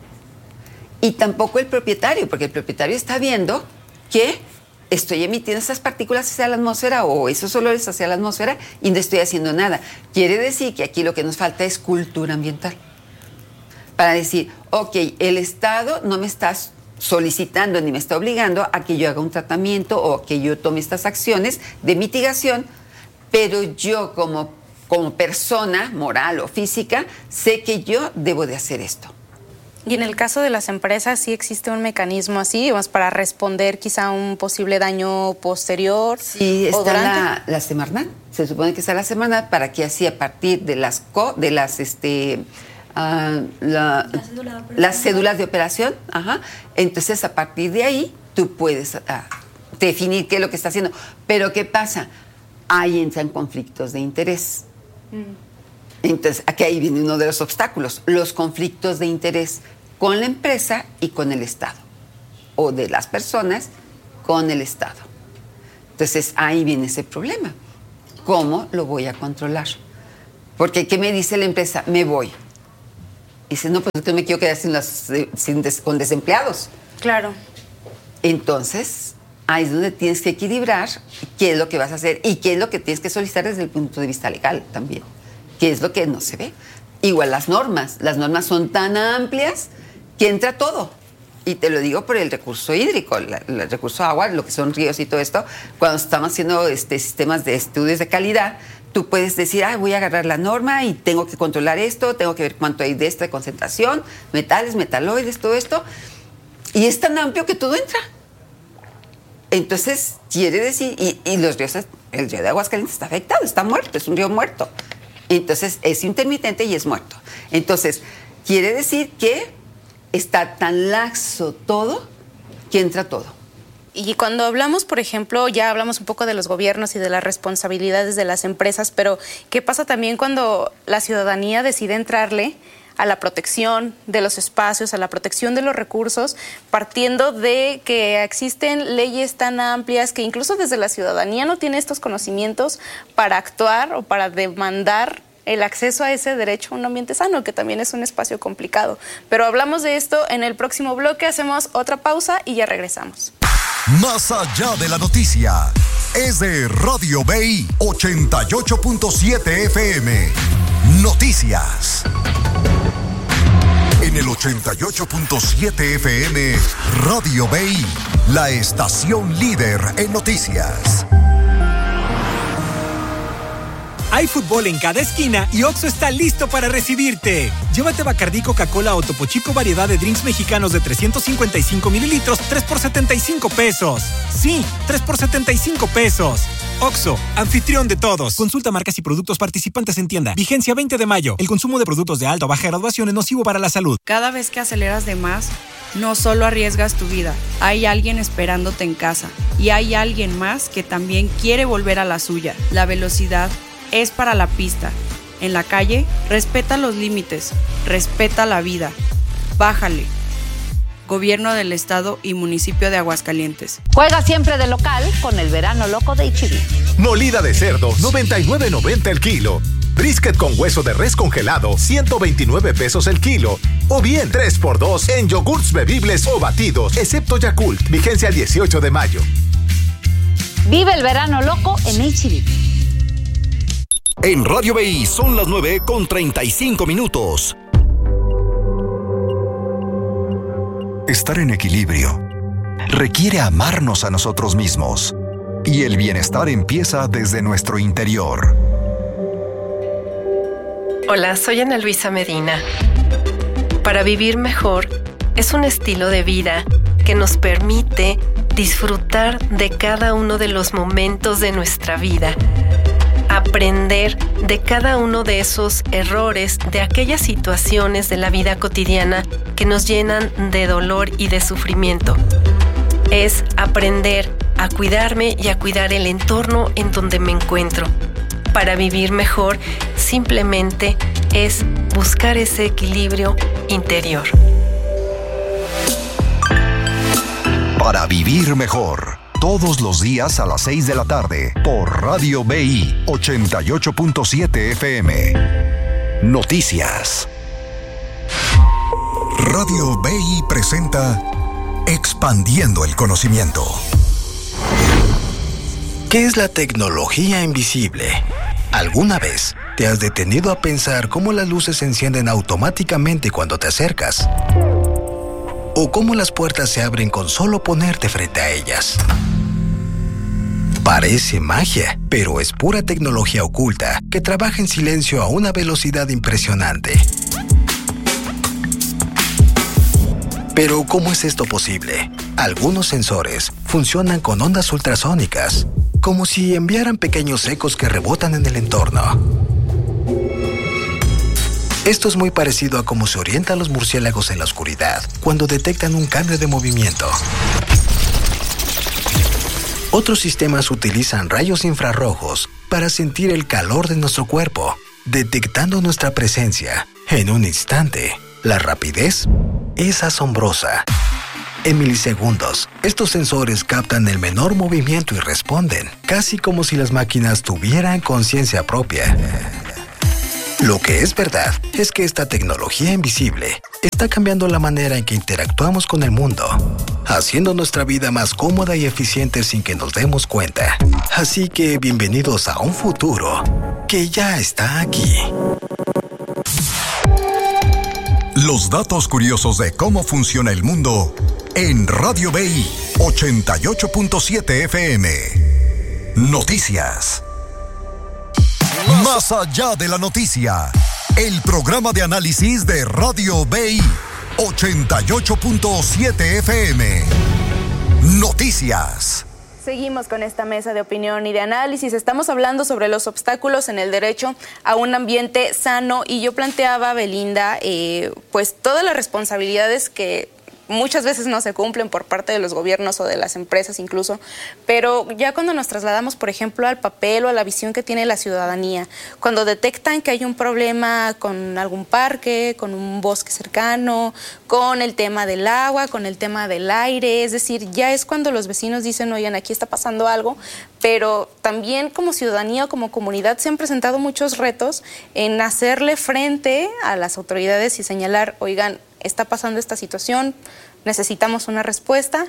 Y tampoco el propietario, porque el propietario está viendo que estoy emitiendo esas partículas hacia la atmósfera o esos olores hacia la atmósfera y no estoy haciendo nada. Quiere decir que aquí lo que nos falta es cultura ambiental. Para decir, ok, el Estado no me está solicitando ni me está obligando a que yo haga un tratamiento o que yo tome estas acciones de mitigación, pero yo como, como persona moral o física sé que yo debo de hacer esto. Y en el caso de las empresas, ¿sí existe un mecanismo así, digamos, para responder quizá a un posible daño posterior? Sí, o está durante? la, la Semarnat. Se supone que está la Semarnat para que así a partir de las co, de las este uh, la, la cédula las cédulas de operación, ajá, entonces a partir de ahí tú puedes uh, definir qué es lo que está haciendo. Pero ¿qué pasa? Ahí entran conflictos de interés. Mm. Entonces, aquí ahí viene uno de los obstáculos, los conflictos de interés con la empresa y con el Estado, o de las personas con el Estado. Entonces, ahí viene ese problema. ¿Cómo lo voy a controlar? Porque, ¿qué me dice la empresa? Me voy. Y dice, no, pues es que me quiero quedar sin las, sin des, con desempleados. Claro. Entonces, ahí es donde tienes que equilibrar qué es lo que vas a hacer y qué es lo que tienes que solicitar desde el punto de vista legal también. Que es lo que no se ve. Igual las normas. Las normas son tan amplias que entra todo. Y te lo digo por el recurso hídrico, la, el recurso agua, lo que son ríos y todo esto. Cuando estamos haciendo este, sistemas de estudios de calidad, tú puedes decir, ah, voy a agarrar la norma y tengo que controlar esto, tengo que ver cuánto hay de esta concentración, metales, metaloides, todo esto. Y es tan amplio que todo entra. Entonces, quiere decir, y, y los ríos, el río de Aguascalientes está afectado, está muerto, es un río muerto. Entonces, es intermitente y es muerto. Entonces, quiere decir que está tan laxo todo que entra todo. Y cuando hablamos, por ejemplo, ya hablamos un poco de los gobiernos y de las responsabilidades de las empresas, pero ¿qué pasa también cuando la ciudadanía decide entrarle a la protección de los espacios, a la protección de los recursos, partiendo de que existen leyes tan amplias que incluso desde la ciudadanía no tiene estos conocimientos para actuar o para demandar el acceso a ese derecho a un ambiente sano, que también es un espacio complicado? Pero hablamos de esto en el próximo bloque, hacemos otra pausa y ya regresamos. Más allá de la noticia, es de Radio B I ochenta y ocho punto siete F M. Noticias. En el ochenta y ocho punto siete F M, Radio B I, la estación líder en noticias. Hay fútbol en cada esquina y Oxxo está listo para recibirte. Llévate Bacardí, Coca-Cola o Topo Chico variedad de drinks mexicanos de trescientos cincuenta y cinco mililitros, tres por setenta y cinco pesos. Sí, tres por setenta y cinco pesos. Oxxo, anfitrión de todos. Consulta marcas y productos participantes en tienda. Vigencia veinte de mayo. El consumo de productos de alta o baja graduación es nocivo para la salud. Cada vez que aceleras de más, no solo arriesgas tu vida, hay alguien esperándote en casa. Y hay alguien más que también quiere volver a la suya. La velocidad es para la pista. En la calle, respeta los límites, respeta la vida. Bájale. Gobierno del Estado y Municipio de Aguascalientes. Juega siempre de local con el verano loco de H E B. Molida de cerdo, noventa y nueve noventa el kilo. Brisket con hueso de res congelado, ciento veintinueve pesos el kilo. O bien tres por dos en yogurts bebibles o batidos, excepto Yakult. Vigencia dieciocho de mayo. Vive el verano loco en H E B. En Radio B I son las nueve con treinta y cinco minutos. Estar en equilibrio requiere amarnos a nosotros mismos. Y el bienestar empieza desde nuestro interior. Hola, soy Ana Luisa Medina. Para vivir mejor es un estilo de vida que nos permite disfrutar de cada uno de los momentos de nuestra vida. Aprender de cada uno de esos errores, de aquellas situaciones de la vida cotidiana que nos llenan de dolor y de sufrimiento. Es aprender a cuidarme y a cuidar el entorno en donde me encuentro. Para vivir mejor, simplemente es buscar ese equilibrio interior. Para vivir mejor. Todos los días a las seis de la tarde por Radio B I ochenta y ocho punto siete F M. Noticias. Radio B I presenta Expandiendo el Conocimiento. ¿Qué es la tecnología invisible? ¿Alguna vez te has detenido a pensar cómo las luces se encienden automáticamente cuando te acercas? ¿O cómo las puertas se abren con solo ponerte frente a ellas? Parece magia, pero es pura tecnología oculta que trabaja en silencio a una velocidad impresionante. Pero ¿cómo es esto posible? Algunos sensores funcionan con ondas ultrasónicas, como si enviaran pequeños ecos que rebotan en el entorno. Esto es muy parecido a cómo se orientan los murciélagos en la oscuridad cuando detectan un cambio de movimiento. Otros sistemas utilizan rayos infrarrojos para sentir el calor de nuestro cuerpo, detectando nuestra presencia en un instante. La rapidez es asombrosa. En milisegundos, estos sensores captan el menor movimiento y responden, casi como si las máquinas tuvieran conciencia propia. Lo que es verdad es que esta tecnología invisible está cambiando la manera en que interactuamos con el mundo, haciendo nuestra vida más cómoda y eficiente sin que nos demos cuenta. Así que bienvenidos a un futuro que ya está aquí. Los datos curiosos de cómo funciona el mundo en Radio B I ochenta y ocho punto siete F M. Noticias. Más allá de la noticia, el programa de análisis de Radio B I ochenta y ocho punto siete F M. Noticias. Seguimos con esta mesa de opinión y de análisis. Estamos hablando sobre los obstáculos en el derecho a un ambiente sano y yo planteaba, Belinda, eh, pues todas las responsabilidades que muchas veces no se cumplen por parte de los gobiernos o de las empresas incluso, pero ya cuando nos trasladamos, por ejemplo, al papel o a la visión que tiene la ciudadanía, cuando detectan que hay un problema con algún parque, con un bosque cercano, con el tema del agua, con el tema del aire, es decir, ya es cuando los vecinos dicen, oigan, aquí está pasando algo, pero también como ciudadanía o como comunidad se han presentado muchos retos en hacerle frente a las autoridades y señalar, oigan, está pasando esta situación, necesitamos una respuesta,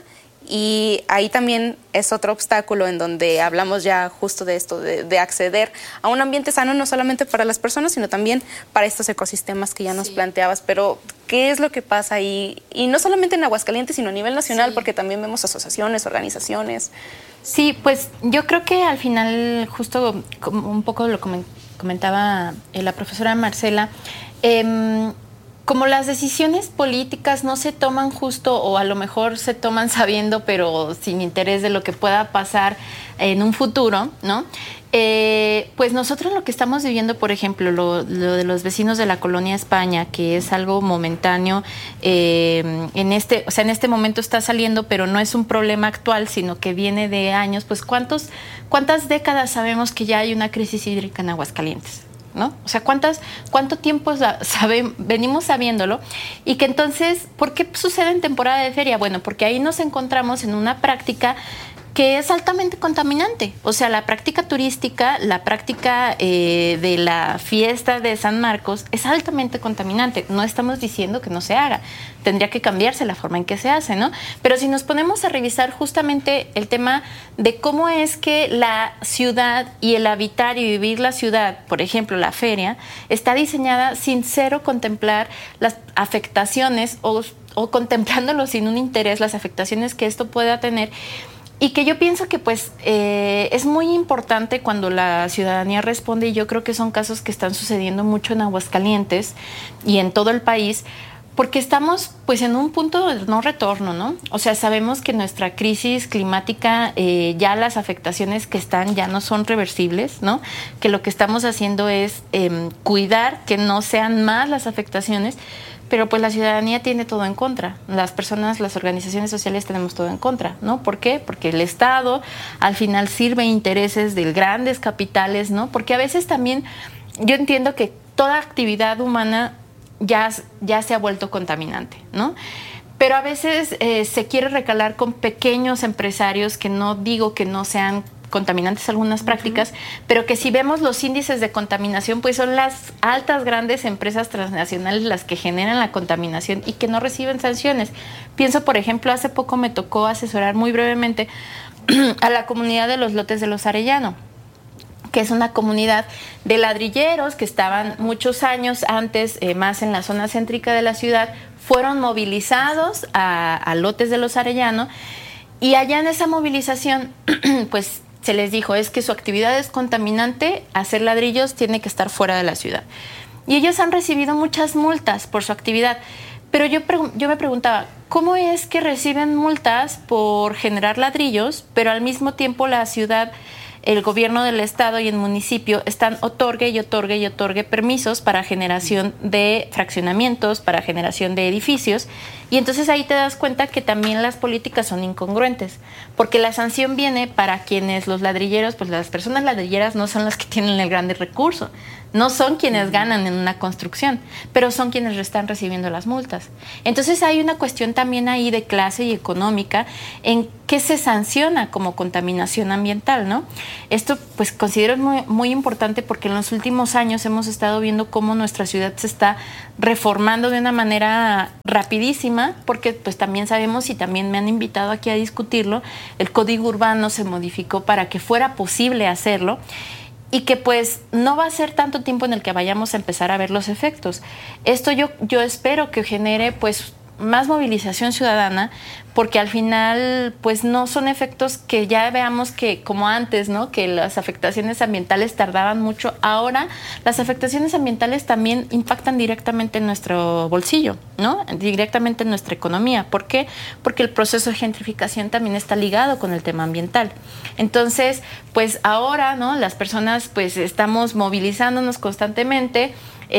y ahí también es otro obstáculo en donde hablamos ya justo de esto, de, de acceder a un ambiente sano no solamente para las personas, sino también para estos ecosistemas que ya nos sí. planteabas. Pero, ¿qué es lo que pasa ahí? Y no solamente en Aguascalientes, sino a nivel nacional, sí. porque también vemos asociaciones, organizaciones. Sí, pues yo creo que al final, justo un poco lo comentaba la profesora Marcela, eh, como las decisiones políticas no se toman justo, o a lo mejor se toman sabiendo, pero sin interés de lo que pueda pasar en un futuro, ¿no? Eh, pues nosotros lo que estamos viviendo, por ejemplo, lo, lo de los vecinos de la colonia España, que es algo momentáneo, eh, en este, o sea, en este momento está saliendo, pero no es un problema actual, sino que viene de años. Pues ¿cuántos, cuántas décadas sabemos que ya hay una crisis hídrica en Aguascalientes? ¿No? O sea, ¿cuántas, ¿cuánto tiempo sabe, venimos sabiéndolo? Y que entonces, ¿por qué sucede en temporada de feria? Bueno, porque ahí nos encontramos en una práctica que es altamente contaminante. O sea, la práctica turística, la práctica eh, de la fiesta de San Marcos es altamente contaminante. No estamos diciendo que no se haga. Tendría que cambiarse la forma en que se hace, ¿no? Pero si nos ponemos a revisar justamente el tema de cómo es que la ciudad y el habitar y vivir la ciudad, por ejemplo, la feria, está diseñada sin cero contemplar las afectaciones o, o contemplándolo sin un interés, las afectaciones que esto pueda tener. Y que yo pienso que pues eh, es muy importante cuando la ciudadanía responde, y yo creo que son casos que están sucediendo mucho en Aguascalientes y en todo el país, porque estamos pues en un punto de no retorno, ¿no? O sea, sabemos que nuestra crisis climática, eh, ya las afectaciones que están ya no son reversibles, ¿no? Que lo que estamos haciendo es eh, cuidar que no sean más las afectaciones, pero pues la ciudadanía tiene todo en contra. Las personas, las organizaciones sociales tenemos todo en contra, ¿no? ¿Por qué? Porque el Estado al final sirve intereses de grandes capitales, ¿no? Porque a veces también yo entiendo que toda actividad humana ya, ya se ha vuelto contaminante, ¿no? Pero a veces eh, se quiere recalar con pequeños empresarios, que no digo que no sean contaminantes algunas prácticas, uh-huh. pero que si vemos los índices de contaminación, pues son las altas grandes empresas transnacionales las que generan la contaminación y que no reciben sanciones. Pienso, por ejemplo, hace poco me tocó asesorar muy brevemente a la comunidad de los lotes de los Arellano, que es una comunidad de ladrilleros que estaban muchos años antes, eh, más en la zona céntrica de la ciudad, fueron movilizados a, a lotes de los Arellano, y allá en esa movilización, pues se les dijo, es que su actividad es contaminante, hacer ladrillos tiene que estar fuera de la ciudad. Y ellos han recibido muchas multas por su actividad, pero yo, yo me preguntaba, ¿cómo es que reciben multas por generar ladrillos, pero al mismo tiempo la ciudad, el gobierno del estado y el municipio están otorgue y otorgue y otorgue permisos para generación de fraccionamientos, para generación de edificios? Y entonces ahí te das cuenta que también las políticas son incongruentes, porque la sanción viene para quienes los ladrilleros, pues las personas ladrilleras no son las que tienen el grande recurso, no son quienes ganan en una construcción, pero son quienes están recibiendo las multas. Entonces hay una cuestión también ahí de clase y económica en qué se sanciona como contaminación ambiental, ¿no? Esto pues considero muy, muy importante porque en los últimos años hemos estado viendo cómo nuestra ciudad se está reformando de una manera rapidísima, porque pues también sabemos y también me han invitado aquí a discutirlo, el Código Urbano se modificó para que fuera posible hacerlo, y que pues no va a ser tanto tiempo en el que vayamos a empezar a ver los efectos. Esto yo, yo espero que genere pues más movilización ciudadana, porque al final pues no son efectos que ya veamos que como antes, ¿no? Que las afectaciones ambientales tardaban mucho. Ahora las afectaciones ambientales también impactan directamente en nuestro bolsillo, ¿no? Directamente en nuestra economía. ¿Por qué? Porque el proceso de gentrificación también está ligado con el tema ambiental. Entonces, pues ahora, ¿no? Las personas pues estamos movilizándonos constantemente.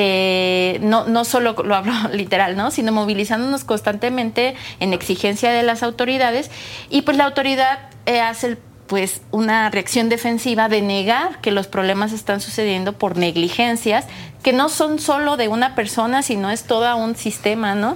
Eh, no, no solo lo hablo literal, ¿no? Sino movilizándonos constantemente en exigencia de las autoridades, y pues la autoridad eh, hace pues una reacción defensiva de negar que los problemas están sucediendo por negligencias que no son solo de una persona, sino es todo un sistema, ¿no?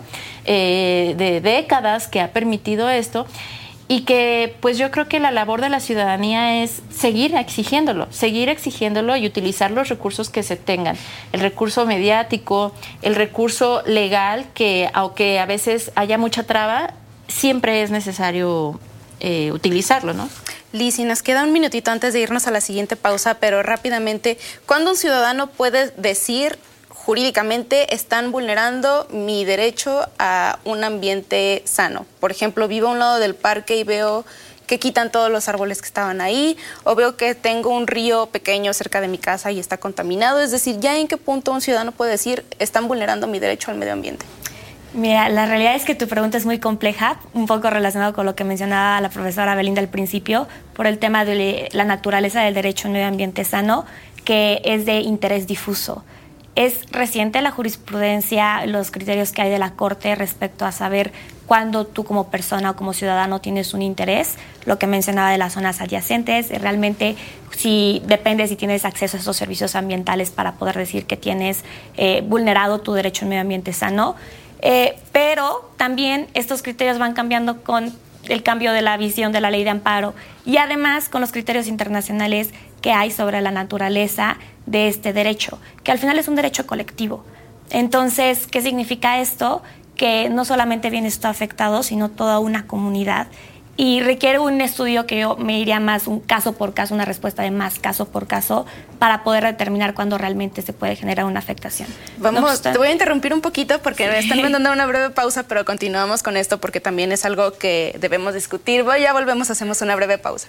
Eh, de décadas que ha permitido esto. Y que pues yo creo que la labor de la ciudadanía es seguir exigiéndolo, seguir exigiéndolo y utilizar los recursos que se tengan. El recurso mediático, el recurso legal, que aunque a veces haya mucha traba, siempre es necesario eh, utilizarlo, ¿no? Liz, y nos queda un minutito antes de irnos a la siguiente pausa, pero rápidamente, ¿cuándo un ciudadano puede decir jurídicamente están vulnerando mi derecho a un ambiente sano? Por ejemplo, vivo a un lado del parque y veo que quitan todos los árboles que estaban ahí, o veo que tengo un río pequeño cerca de mi casa y está contaminado. Es decir, ¿ya en qué punto un ciudadano puede decir están vulnerando mi derecho al medio ambiente? Mira, la realidad es que tu pregunta es muy compleja, un poco relacionado con lo que mencionaba la profesora Belinda al principio, por el tema de la naturaleza del derecho a un medio ambiente sano, que es de interés difuso. Es reciente la jurisprudencia, los criterios que hay de la Corte respecto a saber cuándo tú como persona o como ciudadano tienes un interés, lo que mencionaba de las zonas adyacentes, realmente si depende si tienes acceso a esos servicios ambientales para poder decir que tienes eh, vulnerado tu derecho a un medio ambiente sano, eh, pero también estos criterios van cambiando con el cambio de la visión de la ley de amparo y además con los criterios internacionales que hay sobre la naturaleza de este derecho, que al final es un derecho colectivo. Entonces, ¿qué significa esto? Que no solamente viene esto afectado, sino toda una comunidad. Y requiere un estudio que yo me iría más un caso por caso, una respuesta de más caso por caso, para poder determinar cuándo realmente se puede generar una afectación. Vamos, no obstante, te voy a interrumpir un poquito porque me están mandando una breve pausa, pero continuamos con esto porque también es algo que debemos discutir. Ya volvemos, hacemos una breve pausa.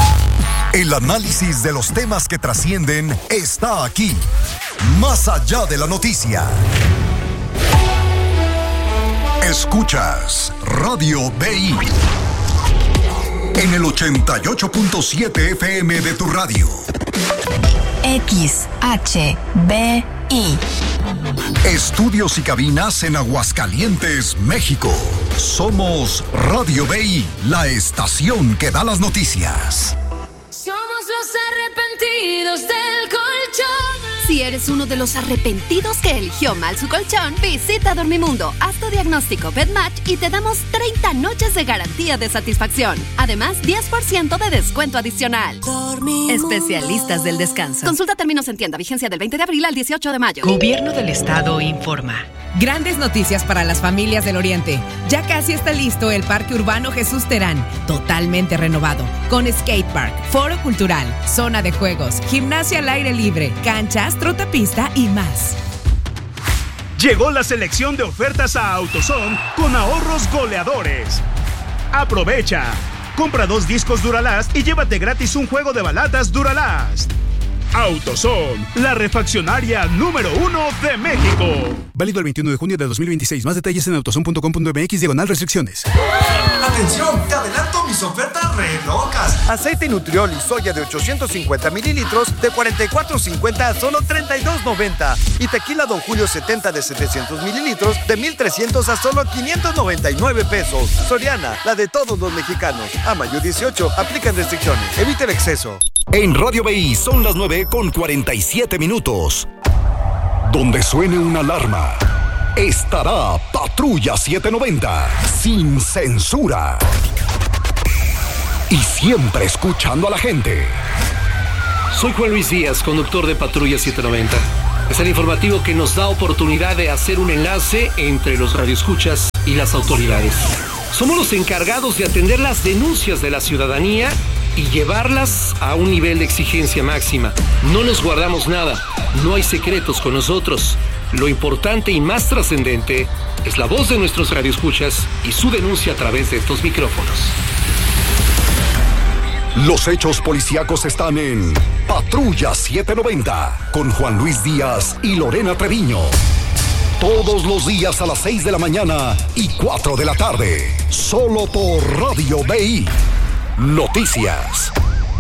El análisis de los temas que trascienden está aquí, más allá de la noticia. Escuchas Radio B I en el ochenta y ocho punto siete F M de tu radio. X H B I. Estudios y cabinas en Aguascalientes, México. Somos Radio B I, la estación que da las noticias. Somos los arrepentidos del colchón. Si eres uno de los arrepentidos que eligió mal su colchón, visita Dormimundo, haz tu diagnóstico BedMatch y te damos treinta noches de garantía de satisfacción. Además, diez por ciento de descuento adicional. Dormimundo. Especialistas del descanso. Consulta términos en tienda, vigencia del veinte de abril al dieciocho de mayo. Gobierno del Estado informa. Grandes noticias para las familias del Oriente. Ya casi está listo el Parque Urbano Jesús Terán, totalmente renovado, con skatepark, foro cultural, zona de juegos, gimnasia al aire libre, canchas, trotapista y más. Llegó la selección de ofertas a AutoZone con ahorros goleadores. Aprovecha. Compra dos discos Duralast y llévate gratis un juego de balatas Duralast. AutoZone, la refaccionaria número uno de México. Válido el veintiuno de junio de dos mil veintiséis. Más detalles en autozone punto com punto m x diagonal restricciones. ¡Atención! ¡Te adelanto mis ofertas re locas! Aceite Nutrioli soya de ochocientos cincuenta mililitros de cuarenta y cuatro cincuenta a solo treinta y dos noventa. Y tequila Don Julio setenta de setecientos mililitros de mil trescientos a solo quinientos noventa y nueve pesos. Soriana, la de todos los mexicanos. A mayo dieciocho, aplican restricciones. Evita el exceso. En Radio B I son las nueve con cuarenta y siete minutos. Donde suene una alarma, estará Patrulla setecientos noventa, sin censura. Y siempre escuchando a la gente. Soy Juan Luis Díaz, conductor de Patrulla setecientos noventa. Es el informativo que nos da oportunidad de hacer un enlace entre los radioescuchas y las autoridades. Somos los encargados de atender las denuncias de la ciudadanía y llevarlas a un nivel de exigencia máxima. No nos guardamos nada, no hay secretos con nosotros. Lo importante y más trascendente es la voz de nuestros radioescuchas y su denuncia a través de estos micrófonos. Los hechos policíacos están en Patrulla setecientos noventa con Juan Luis Díaz y Lorena Treviño. Todos los días a las seis de la mañana y cuatro de la tarde. Solo por Radio B I. Noticias.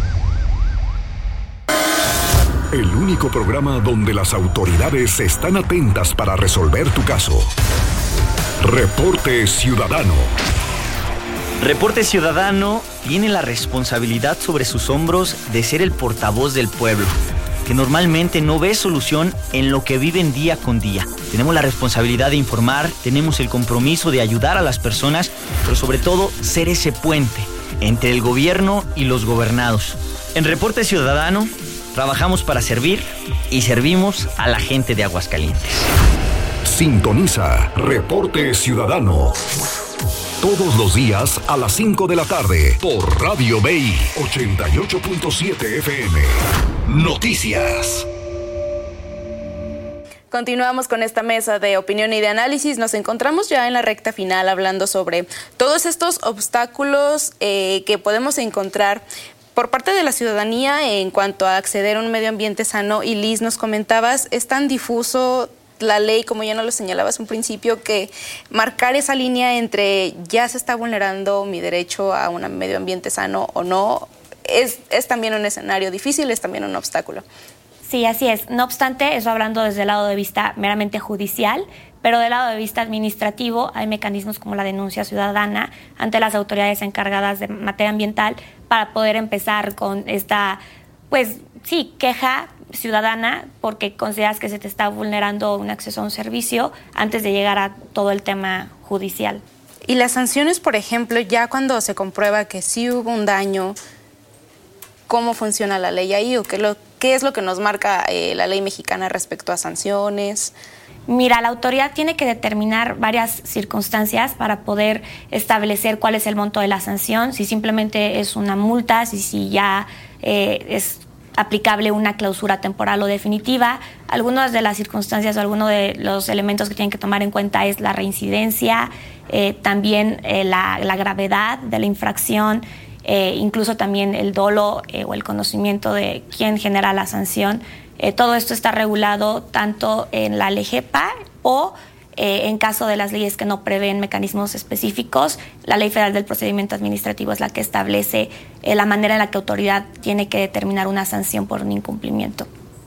El único programa donde las autoridades están atentas para resolver tu caso. Reporte Ciudadano. Reporte Ciudadano tiene la responsabilidad sobre sus hombros de ser el portavoz del pueblo, que normalmente no ve solución en lo que viven día con día. Tenemos la responsabilidad de informar, tenemos el compromiso de ayudar a las personas, pero sobre todo ser ese puente entre el gobierno y los gobernados. En Reporte Ciudadano trabajamos para servir y servimos a la gente de Aguascalientes. Sintoniza Reporte Ciudadano todos los días a las cinco de la tarde por Radio B I ochenta y ocho punto siete F M. Noticias. Continuamos con esta mesa de opinión y de análisis. Nos encontramos ya en la recta final hablando sobre todos estos obstáculos eh, que podemos encontrar por parte de la ciudadanía en cuanto a acceder a un medio ambiente sano. Y Liz, nos comentabas, es tan difuso la ley, como ya nos lo señalabas un principio, que marcar esa línea entre ya se está vulnerando mi derecho a un medio ambiente sano o no, es, es también un escenario difícil, es también un obstáculo. Sí, así es. No obstante, eso hablando desde el lado de vista meramente judicial, pero del lado de vista administrativo hay mecanismos como la denuncia ciudadana ante las autoridades encargadas de materia ambiental para poder empezar con esta, pues sí, queja ciudadana porque consideras que se te está vulnerando un acceso a un servicio antes de llegar a todo el tema judicial. Y las sanciones, por ejemplo, ya cuando se comprueba que sí hubo un daño, ¿cómo funciona la ley ahí o qué, lo, qué es lo que nos marca eh, la ley mexicana respecto a sanciones? Mira, la autoridad tiene que determinar varias circunstancias para poder establecer cuál es el monto de la sanción, si simplemente es una multa, si, si ya eh, es aplicable una clausura temporal o definitiva. Algunas de las circunstancias o algunos de los elementos que tienen que tomar en cuenta es la reincidencia, eh, también eh, la, la gravedad de la infracción, eh, incluso también el dolo eh, o el conocimiento de quién genera la sanción. Eh, todo esto está regulado tanto en la LEGEPA o eh, en caso de las leyes que no prevén mecanismos específicos. La Ley Federal del Procedimiento Administrativo es la que establece eh, la manera en la que la autoridad tiene que determinar una sanción por un incumplimiento.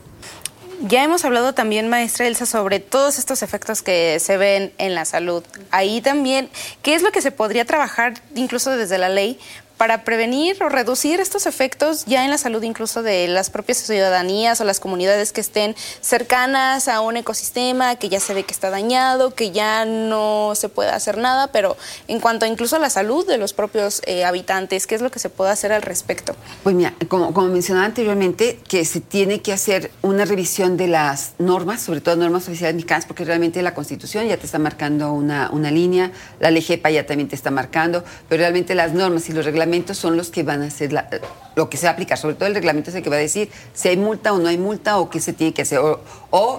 Ya hemos hablado también, maestra Elsa, sobre todos estos efectos que se ven en la salud. Ahí también, ¿qué es lo que se podría trabajar incluso desde la ley para prevenir o reducir estos efectos ya en la salud incluso de las propias ciudadanías o las comunidades que estén cercanas a un ecosistema que ya se ve que está dañado, que ya no se puede hacer nada, pero en cuanto a incluso a la salud de los propios eh, habitantes, ¿qué es lo que se puede hacer al respecto? Pues mira, como, como mencionaba anteriormente, que se tiene que hacer una revisión de las normas, sobre todo normas oficiales mexicanas, porque realmente la Constitución ya te está marcando una, una línea, la LEGEPA ya también te está marcando, pero realmente las normas y los reglamentos son los que van a hacer la, lo que se va a aplicar. Sobre todo el reglamento es el que va a decir si hay multa o no hay multa o qué se tiene que hacer. O, o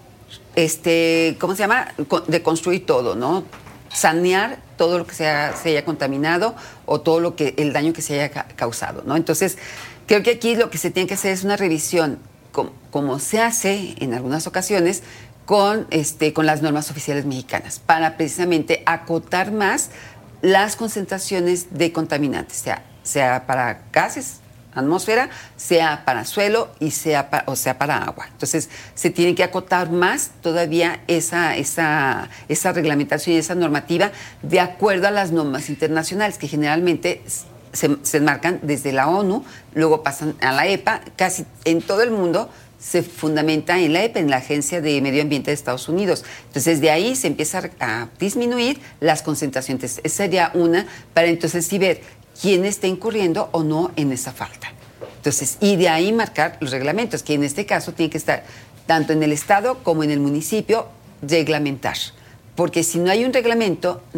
este, ¿cómo se llama? De construir todo, ¿no? Sanear todo lo que se haya, se haya contaminado o todo lo que el daño que se haya ca- causado, ¿no? Entonces, creo que aquí lo que se tiene que hacer es una revisión com, como se hace en algunas ocasiones con, este, con las normas oficiales mexicanas, para precisamente acotar más las concentraciones de contaminantes, sea, sea para gases, atmósfera, sea para suelo y sea para, o sea para agua. Entonces, se tiene que acotar más todavía esa, esa, esa reglamentación y esa normativa de acuerdo a las normas internacionales, que generalmente se, se enmarcan desde la ONU, luego pasan a la E P A, casi en todo el mundo se fundamenta en la E P A, en la Agencia de Medio Ambiente de Estados Unidos. Entonces, de ahí se empieza a disminuir las concentraciones. Esa sería una, para entonces sí ver quién está incurriendo o no en esa falta. Entonces, y de ahí marcar los reglamentos, que en este caso tiene que estar tanto en el Estado como en el municipio, reglamentar. Porque si no hay un reglamento,